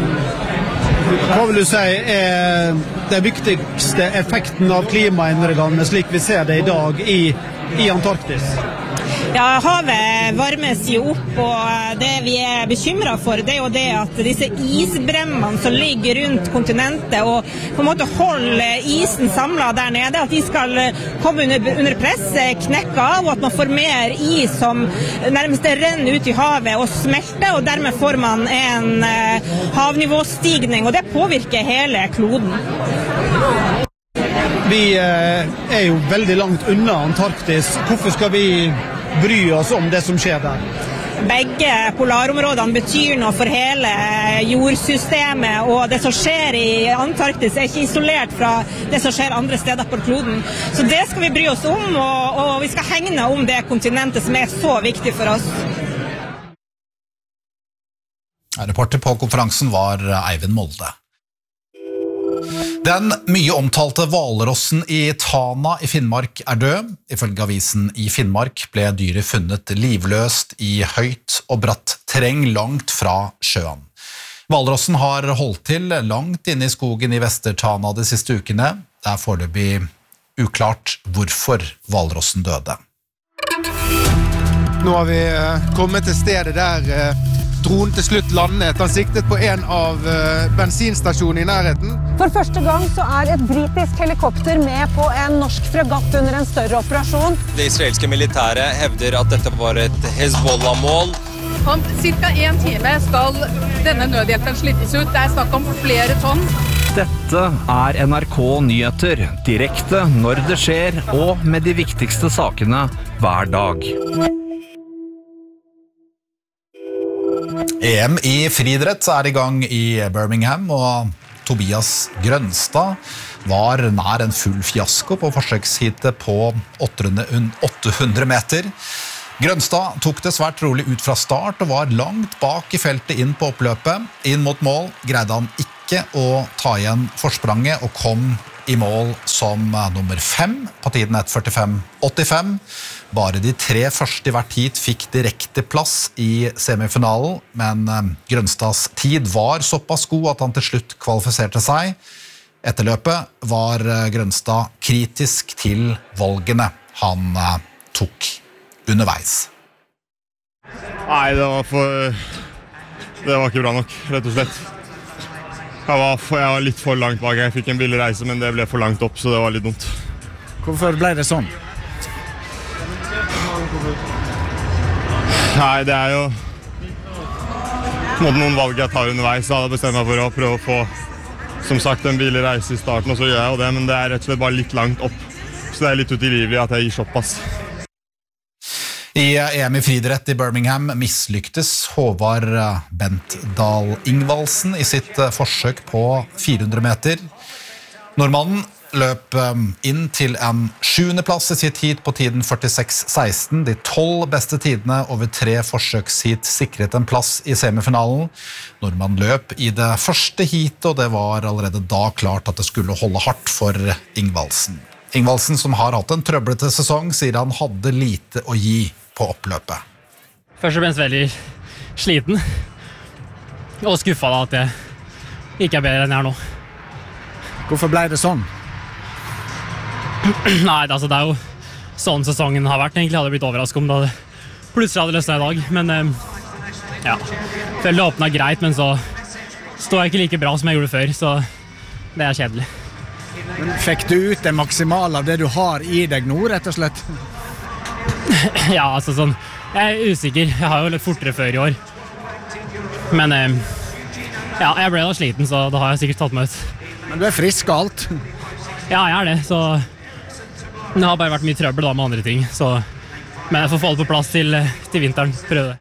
[SPEAKER 17] Hva vil du si er den viktigste effekten av klimaendringene slik vi ser det i dag i, i Antarktis?
[SPEAKER 22] Ja, havet varmes jo opp, og det vi er bekymret for, det er jo det at disse isbremmene som ligger rundt kontinentet og på en måte holder isen samlet der nede, at de skal komme under, under press, knekke av, og at man får mer is som nærmest renner ut i havet og smelter, og dermed får man en uh, havnivåstigning, og det påvirker hele kloden.
[SPEAKER 17] Vi uh, er jo veldig langt unna Antarktis. Hvorfor skal vi bry oss om det som skjer der?
[SPEAKER 22] Begge polarområdene betyr noe for hele jordsystemet, og det som skjer i Antarktis er ikke isolert fra det som skjer andre steder på kloden. Så det skal vi bry oss om, og, og vi skal hegne om det kontinentet som er så viktig for oss.
[SPEAKER 1] Reporter på konferansen var Eivind Molde. Den mye omtalte hvalrossen i Tana i Finnmark er død. Ifølge avisen i Finnmark ble dyret funnet livløst i høyt og bratt terreng langt fra sjøen. Hvalrossen har holdt til langt inne i skogen i Vester-Tana de siste ukene. Det er foreløpig uklart hvorfor hvalrossen døde.
[SPEAKER 19] Nå har vi kommet til stedet der dronen til slutt landet. Han siktet på en av bensinstasjonene i nærheten.
[SPEAKER 20] For første gang så er et britisk helikopter med på en norsk fregatt under en større operasjon.
[SPEAKER 21] Det israelske militæret hevder at dette var et Hezbollah-mål.
[SPEAKER 22] Om cirka en time skal denne nødhjelpen slippes ut. Det er snakk om flere tonn.
[SPEAKER 23] Dette Dette er N R K Nyheter, direkte når det skjer, og med de viktigste sakene hver dag.
[SPEAKER 1] E M i friidrett er i gang i Birmingham, og Tobias Grønstad var nær en full fiasko på forsøksheatet på åtte hundre meter. Grønstad tok det svært rolig ut fra start og var langt bak i feltet inn på oppløpet. Inn mot mål greide han ikke å ta igjen forspranget og kom i mål som nummer fem på tiden ett førtifem åttifem. Bare de tre første i hvert heat fikk direkte plass i semifinalen, men Grønstads tid var såpass god at han til slutt kvalifiserte seg. Etter løpet var Grønstad kritisk til valgene han tok underveis.
[SPEAKER 2] Nei, det var for... Det var ikke bra nok, rett og slett. Jeg var, for, jeg var litt for langt bak. Jeg fikk en billig reise, men det ble for langt opp, så det var litt dumt.
[SPEAKER 3] Hvorfor ble det sånn?
[SPEAKER 2] Nei, det er jo på en måte noen valg jeg tar underveis. Så hadde jeg bestemt meg for å prøve å få, som sagt, en billig reise i starten, og så gjør jeg jo det, men det er rett og slett bare litt langt opp. Så det er litt utilgivelig at jeg gir såpass.
[SPEAKER 1] I E M i friidrett i Birmingham mislyktes Håvard Bentdal Ingvaldsen i sitt forsøk på fire hundre meter. Nordmannen løp inn til en sjuende plass i sitt heat på tiden førtiseks seksten. De tolv beste tidene over tre forsøksheat sikret en plass i semifinalen. Nordmannen løp i det første heatet, og det var allerede da klart at det skulle holde hardt for Ingvaldsen. Ingvaldsen, som har hatt en trøblete sesong, sier han hadde lite å gi på oppløpet.
[SPEAKER 6] Først og fremst veldig sliten og skuffet da at jeg ikke er bedre enn jeg er nå.
[SPEAKER 3] Hvorfor ble det sånn?
[SPEAKER 6] Nei, altså det er jo sånn sesongen har vært. Egentlig hadde jeg blitt overrasket om det plutselig hadde løsnet i dag, men ja, følte det åpnet greit, men så står jeg ikke like bra som jeg gjorde før, så det er kjedelig.
[SPEAKER 3] Men fikk du ut det maksimale av det du har i deg nå, rett og slett?
[SPEAKER 6] Ja, altså sånn, jeg er usikker. Jeg har jo litt fortere før i år. Men ja, jeg ble da sliten, så da har jeg sikkert tatt meg ut.
[SPEAKER 3] Men du er frisk og alt?
[SPEAKER 6] Ja, jeg er det, så det har bare vært mye trøbbel da med andre ting. Så, men jeg får få det på plass til, til vinteren, prøve det.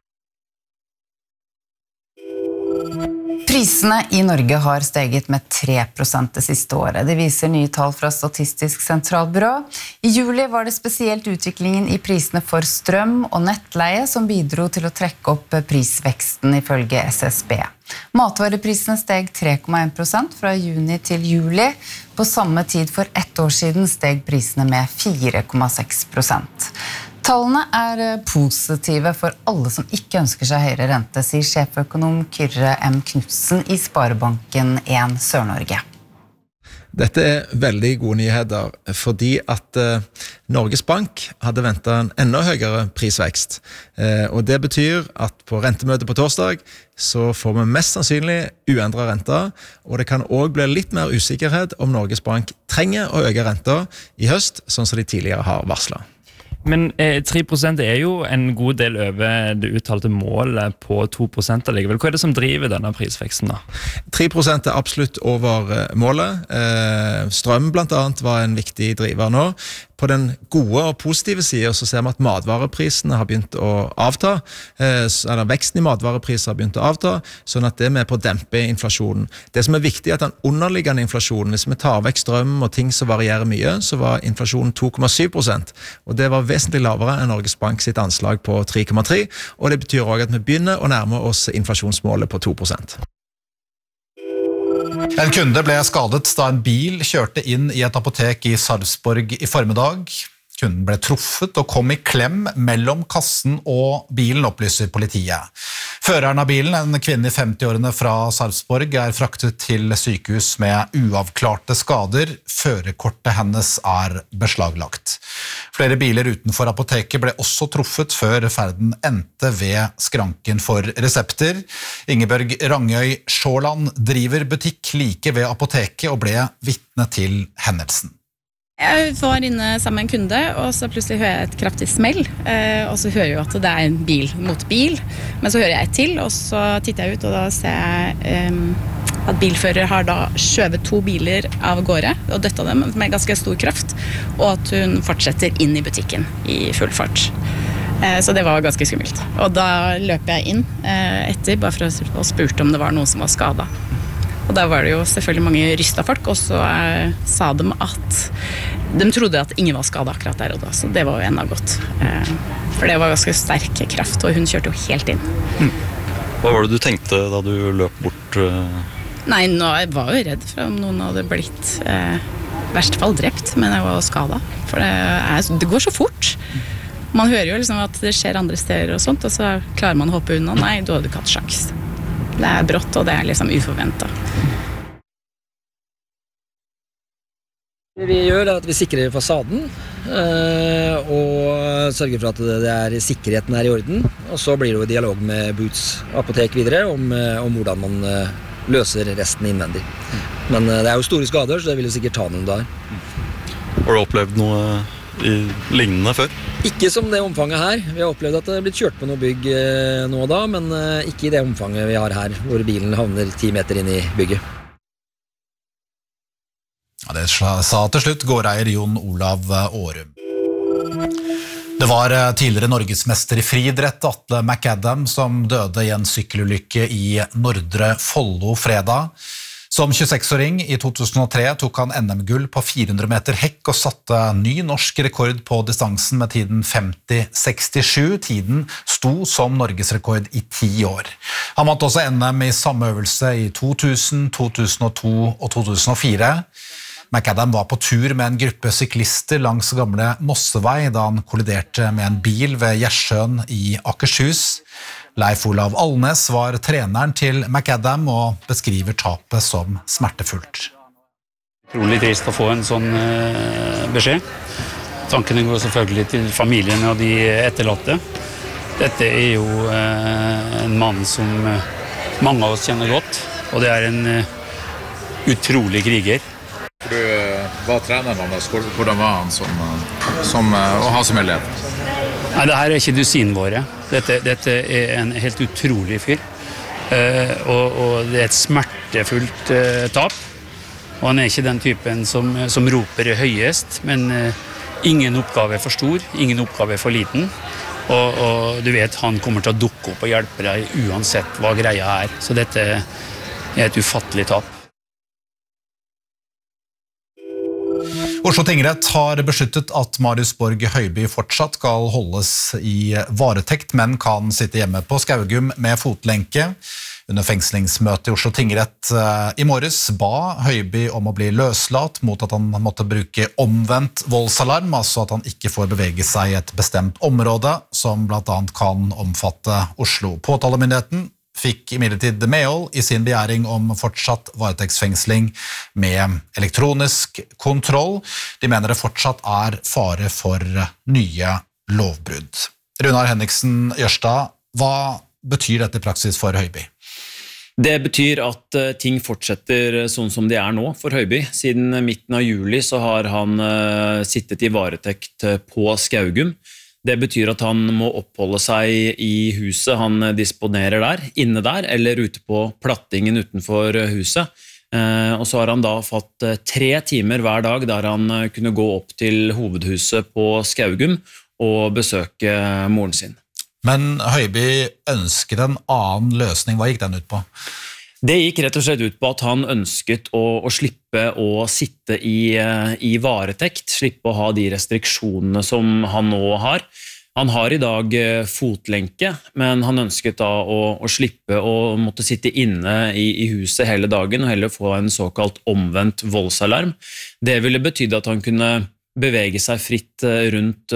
[SPEAKER 4] Prisene i Norge har steget med tre prosent det siste året. Det viser nye tall fra Statistisk sentralbyrå. I juli var det spesielt utviklingen i prisene for strøm og nettleie som bidro til å trekke opp prisveksten ifølge S S B. Matvareprisene steg tre komma én prosent fra juni til juli. På samme tid for ett år siden steg prisene med fire komma seks prosent. Tallene er positive for alle som ikke ønsker seg høyere rente, sier sjeføkonom Kyrre M. Knudsen i Sparebanken en Sør-Norge.
[SPEAKER 5] Dette er veldig gode nyheter, fordi at eh, Norges Bank hadde ventet en enda høyere prisvekst. Eh, og det betyr at på rentemøtet på torsdag så får vi mest sannsynlig uendret renter, og det kan også bli litt mer usikkerhet om Norges Bank trenger å øke renter i høst, sånn som de tidligere har varslet.
[SPEAKER 12] Men eh, tre prosent er jo en god del over det uttalte målet på to prosent allikevel. Hva er det som driver denne prisveksten da?
[SPEAKER 5] tre prosent er absolutt over målet. Eh, strøm blant annet var en viktig driver nå. På den gode og positive siden så ser vi at matvareprisene har begynt å avta, eh, eller veksten i matvarepriser har begynt å avta, sånn at det er med på å dempe inflasjonen. Det som er viktig er at den underliggende inflasjonen, hvis vi tar vekk strøm og ting som varierer mye, så var inflasjonen to komma syv prosent, og det var vesentlig lavere enn Norges Bank sitt anslag på tre komma tre, og det betyr også at vi begynner å nærme oss inflasjonsmålet på to prosent.
[SPEAKER 1] En kunde ble skadet da en bil kjørte inn i et apotek i Sarpsborg i formiddag. Kunden ble truffet og kom i klem mellom kassen og bilen, opplyser politiet. Føreren av bilen, en kvinne i femti-årene fra Sarpsborg, er fraktet til sykehus med uavklarte skader. Førerkortet hennes er beslaglagt. Flere biler utenfor apoteket ble også truffet før ferden endte ved skranken for resepter. Ingeborg Rangøy Sjåland driver butikk like ved apoteket og ble vitne til hendelsen.
[SPEAKER 7] Jeg var inne sammen med en kunde, og så plutselig hører jeg et kraftig smell, og så hører jeg jo at det er en bil mot bil, men så hører jeg et til, og så titter jeg ut, og da ser jeg um, at bilfører har da skjøvet to biler av gårde og døtta dem med ganske stor kraft, og at hun fortsetter inn i butikken i full fart. Så det var ganske skummelt. Og da løp jeg inn etter, bare for å spurte om det var noen som var skadet. Og da var det jo selvfølgelig mange rystet folk, og så eh, sa de at de trodde at ingen var skadet akkurat der og da, så det var jo enda godt. Eh, for det var ganske sterk kraft, og hun kjørte jo helt inn.
[SPEAKER 8] Mm. Hva var det du tenkte da du løp bort? Uh...
[SPEAKER 7] Nei, nå jeg var jo redd for om noen hadde blitt eh, verst fall drept, men jeg var skadet. For det, er, det går så fort. Man hører jo liksom at det skjer andre steder og sånt, og så klarer man å hoppe unna. Nei, du hadde ikke hatt sjans. Det er brått, og det er liksom uforventet.
[SPEAKER 9] Det vi gjør er at vi sikrer fasaden, og sørger for at det er sikkerheten er i orden. Og så blir det jo dialog med Boots apotek videre om, om hvordan man løser resten innvendig. Men det er jo store skader, så det vil jo sikkert ta noen der.
[SPEAKER 8] Har du opplevd noe i lignende før?
[SPEAKER 9] Ikke som det omfanget her. Vi har opplevd at det har blitt kjørt på noe bygg eh, nå og da, men eh, ikke i det omfanget vi har her, hvor bilen havner ti meter inn i bygget.
[SPEAKER 1] Ja, det sa til slutt gårdeier Jon Olav Årum. Det var tidligere norgesmester i friidrett Atle McAdam som døde i en sykkelulykke i Nordre Follo fredag. Som tjueseks-åring i to tusen og tre tok han N M-gull på fire hundre meter hekk og satte ny norsk rekord på distansen med tiden femti sekstisju. Tiden sto som norgesrekord i ti år. Han vant også N M i samme øvelse i to tusen, to tusen og to og to tusen og fire. McAdam var på tur med en gruppe syklister langs gamle Mossevei da han kolliderte med en bil ved Gjersjøen i Akershus. Leif Olav Alnes var treneren til McAdam og beskriver tapet som smertefullt.
[SPEAKER 10] Utrolig trist å få en sånn uh, beskjed. Tankene går selvfølgelig til familien og de etterlatte. Dette er jo uh, en mann som uh, mange av oss kjenner godt, og det er en uh, utrolig kriger.
[SPEAKER 11] Du uh, var treneren hans, hvordan var han som, uh, som, uh, å ha som elev?
[SPEAKER 10] Nei, det her er ikke dusinvåre. Dette, dette er en helt utrolig fyr. Uh, og, og det er et smertefullt uh, tap. Og han er ikke den typen som, som roper høyest, men uh, ingen oppgave er for stor, ingen oppgave er for liten. Og, og du vet, han kommer til å dukke opp og hjelpe deg uansett hva greia er. Så dette er et ufattelig tap.
[SPEAKER 1] Oslo tingrett har besluttet at Marius Borg Høiby fortsatt skal holdes i varetekt, men kan sitte hjemme på Skaugum med fotlenke. Under fengslingsmøtet i Oslo tingrett i morges ba Høiby om å bli løslatt mot at han måtte bruke omvendt voldsalarm, altså at han ikke får bevege seg i et bestemt område, som blant annet kan omfatte Oslo. Påtalemyndigheten fikk imidlertid medhold i sin begjæring om fortsatt varetektsfengsling med elektronisk kontroll. De mener det fortsatt er fare for nye lovbrudd. Runar Henriksen Jørstad, hva betyr dette i praksis for Høiby?
[SPEAKER 12] Det betyr at ting fortsetter sånn som de er nå for Høiby. Siden midten av juli så har han sittet i varetekt på Skaugum. Det betyr at han må oppholde seg i huset han disponerer der, inne der, eller ute på plattingen utenfor huset. Og så har han da fått tre timer hver dag der han kunne gå opp til hovedhuset på Skaugum og besøke moren sin.
[SPEAKER 1] Men Høiby ønsket en annen løsning. Hva gikk den ut på?
[SPEAKER 12] Det gikk rett og slett ut på at han ønsket å, å slippe å sitte i, i varetekt, slippe å ha de restriksjonene som han nå har. Han har i dag fotlenke, men han ønsket da å, å slippe å måtte sitte inne i, i huset hele dagen og heller få en såkalt omvendt voldsalarm. Det ville betyde at han kunne bevege seg fritt rundt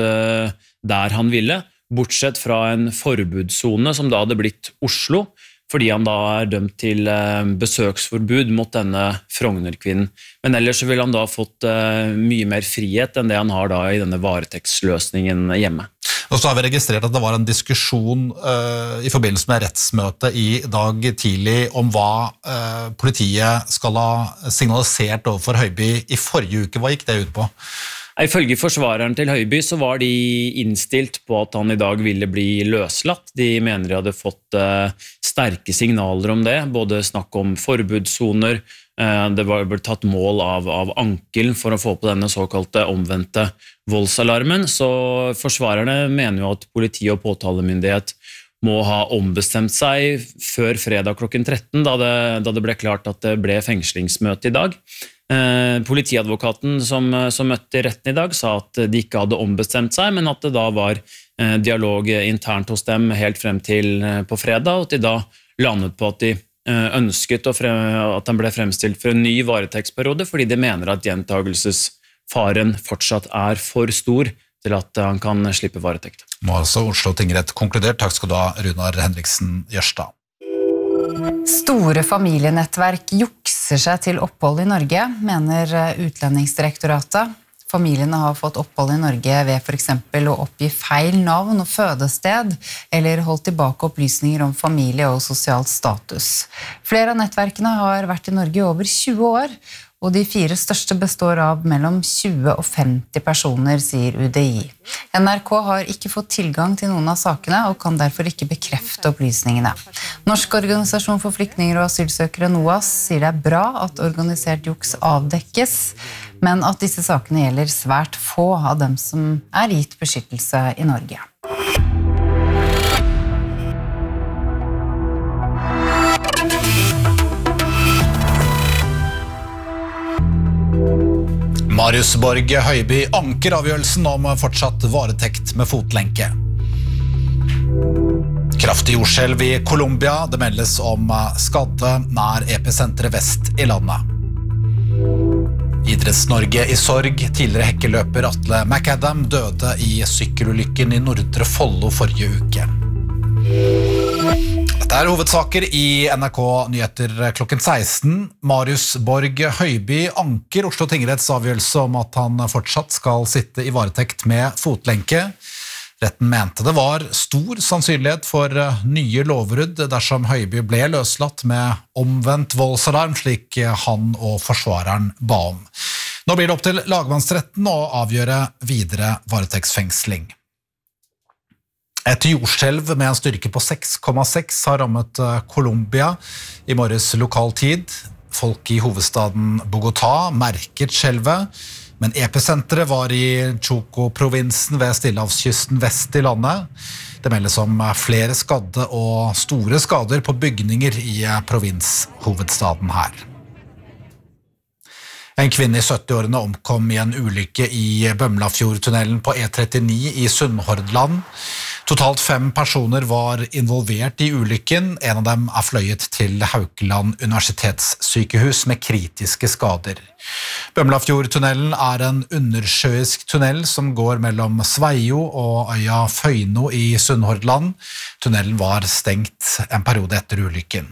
[SPEAKER 12] der han ville, bortsett fra en forbudszone som da hadde blitt Oslo, fordi han da er dømt til besøksforbud mot denne Frogner-kvinnen. Men ellers så vil han da ha fått mye mer frihet enn det han har da i denne varetektsløsningen hjemme.
[SPEAKER 1] Og så har vi registrert at det var en diskusjon uh, i forbindelse med rettsmøtet i dag tidlig om hva uh, politiet skal ha signalisert overfor Høiby i forrige uke. Hva gikk det ut på?
[SPEAKER 12] Ifølge forsvareren til Høiby så var de innstilt på at han i dag ville bli løslatt. De mener de hadde fått uh, sterke signaler om det, både snakk om forbudssoner, uh, det var blitt tatt mål av, av ankelen for å få på denne såkalte omvendte voldsalarmen, så forsvarerne mener jo at politi og påtalemyndighet må ha ombestemt seg før fredag klokken tretten, da det, da det ble klart at det ble fengslingsmøte i dag. Eh, politiadvokaten som, som møtte i retten i dag sa at de ikke hadde ombestemt seg, men at det da var eh, dialog internt hos dem helt frem til eh, på fredag, og at de da landet på at de eh, ønsket å frem, at den ble fremstilt for en ny varetektsperiode, fordi de mener at gjentagelsesfaren fortsatt er for stor til at han kan slippe varetekt.
[SPEAKER 1] Må altså Oslo tingrett konkludert. Takk skal du ha, Runar Henriksen Jørstad.
[SPEAKER 4] Store familienettverk jukser seg til opphold i Norge, mener Utlendingsdirektoratet. Familiene har fått opphold i Norge ved for eksempel å oppgi feil navn og fødested, eller holdt tilbake opplysninger om familie og sosialt status. Flere av nettverkene har vært i Norge i over tjue år, og de fire største består av mellom tjue og femti personer, sier U D I. N R K har ikke fått tilgang til noen av sakene, og kan derfor ikke bekrefte opplysningene. Norsk organisasjon for flyktninger og asylsøkere NOAS sier det er bra at organisert juks avdekkes, men at disse sakene gjelder svært få av dem som er gitt beskyttelse i Norge.
[SPEAKER 1] Marius Borg Høiby anker avgjørelsen om fortsatt varetekt med fotlenke. Kraftig jordskjelv i Colombia, det meldes om skadde nær episenteret vest i landet. Idretts-Norge i sorg, tidligere hekkeløper Atle McAdam døde i sykkelulykken i Nordre Follo forrige uke. Dette er hovedsaker i N R K Nyheter klokken seksten. Marius Borg Høiby anker Oslo tingretts avgjørelse om at han fortsatt skal sitte i varetekt med fotlenke. Retten mente det var stor sannsynlighet for nye lovbrudd dersom Høiby ble løslatt med omvendt voldsalarm, slik han og forsvareren ba om. Nå blir det opp til lagmannsretten å avgjøre videre varetektsfengsling. Et jordskjelv med en styrke på seks komma seks har rammet Colombia i morges lokal tid. Folk i hovedstaden Bogotá merket skjelvet, men episenteret var i Choco-provinsen ved Stillehavskysten vest i landet. Det meldes om flere skadde og store skader på bygninger i provinshovedstaden her. En kvinne i sytti-årene omkom i en ulykke i Bømlafjordtunnelen på E trettini i Sunnhordland. Totalt fem personer var involvert i ulykken. En av dem er fløyet til Haukeland universitetssykehus med kritiske skader. Bømlafjordtunnelen er en undersjøisk tunnel som går mellom Sveio og øya Føyno i Sunnhordland. Tunnelen var stengt en periode etter ulykken.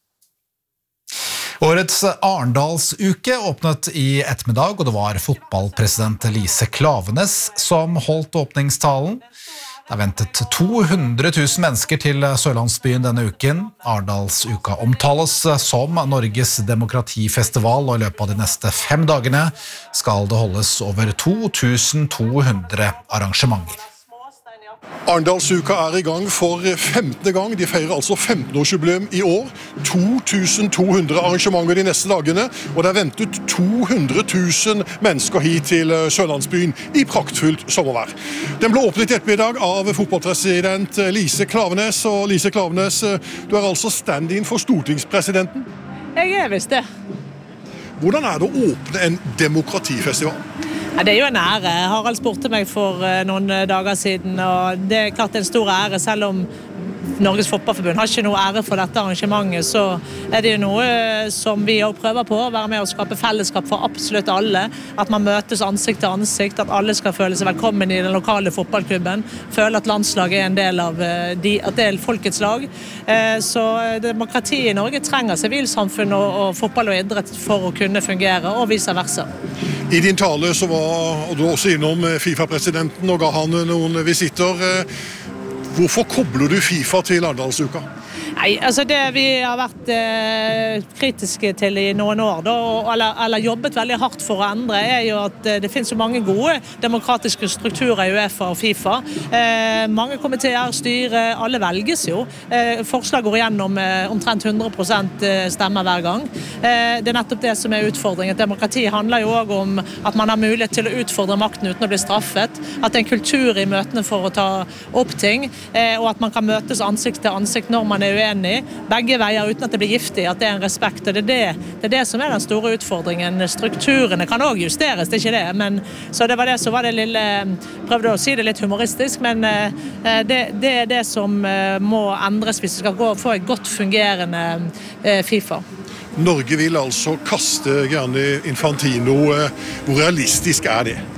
[SPEAKER 1] Årets Arendalsuke åpnet i ettermiddag, og det var fotballpresident Lise Klaveness som holdt åpningstalen. Det er ventet to hundre tusen mennesker til Sørlandsbyen denne uken. Arendalsuka omtales som Norges demokratifestival, og i løpet av de neste fem dagene skal det holdes over to tusen to hundre arrangementer.
[SPEAKER 13] Arendalsuka er i gang for femtende gang. De feirer altså femten-årsjubileum i år. to tusen to hundre arrangementer de neste dagene, og det er ventet to hundre tusen mennesker hit til Sørlandsbyen i praktfullt sommervær. Den ble åpnet i ettermiddag av fotballpresident Lise Klaveness. Og Lise Klaveness, du er altså stand-in for stortingspresidenten?
[SPEAKER 14] Jeg er visst det.
[SPEAKER 13] Hvordan er det å åpne en demokratifestival?
[SPEAKER 14] Ja, det er jo en ære. Harald spurte meg for noen dager siden, og det er klart det er en stor ære, selv om Norges Fotballforbund har ikke noe ære for dette arrangementet, så er det jo noe som vi også prøver på, å være med og skape fellesskap for absolutt alle, at man møtes ansikt til ansikt, at alle skal føle seg velkommen i den lokale fotballklubben, føle at landslaget er en del av de, at det er folkets lag. Så demokrati i Norge trenger sivilsamfunn og, og fotball og idrett for å kunne fungere, og vice versa.
[SPEAKER 13] I din tale så var og du også innom FIFA-presidenten og ga han noen visitter. Hvorfor kobler du FIFA til Arendalsuka?
[SPEAKER 14] Nei, altså det vi har vært eh, kritiske til i noen år, da, eller, eller jobbet veldig hardt for å endre, er jo at eh, det finnes så mange gode demokratiske strukturer i UEFA og FIFA. Eh, mange komiteer, styre, alle velges jo. Eh, forslag går igjennom eh, omtrent hundre prosent stemmer hver gang. Eh, det er nettopp det som er utfordringen. Demokrati handler jo også om at man har mulighet til å utfordre makten uten å bli straffet, at det er en kultur i møtene for å ta opp ting, eh, og at man kan møtes ansikt til ansikt når man er uenig, begge veier uten at det blir giftig, at det er en respekt, og det er det, det, er det som er den store utfordringen. Strukturene kan også justeres, det er ikke det, men så det var det som var det lille, prøvde å si det litt humoristisk, men eh, det, det er det som eh, må endres hvis vi skal gå, få et godt fungerende eh, FIFA.
[SPEAKER 13] Norge vil altså kaste Gianni Infantino. Hvor realistisk er det?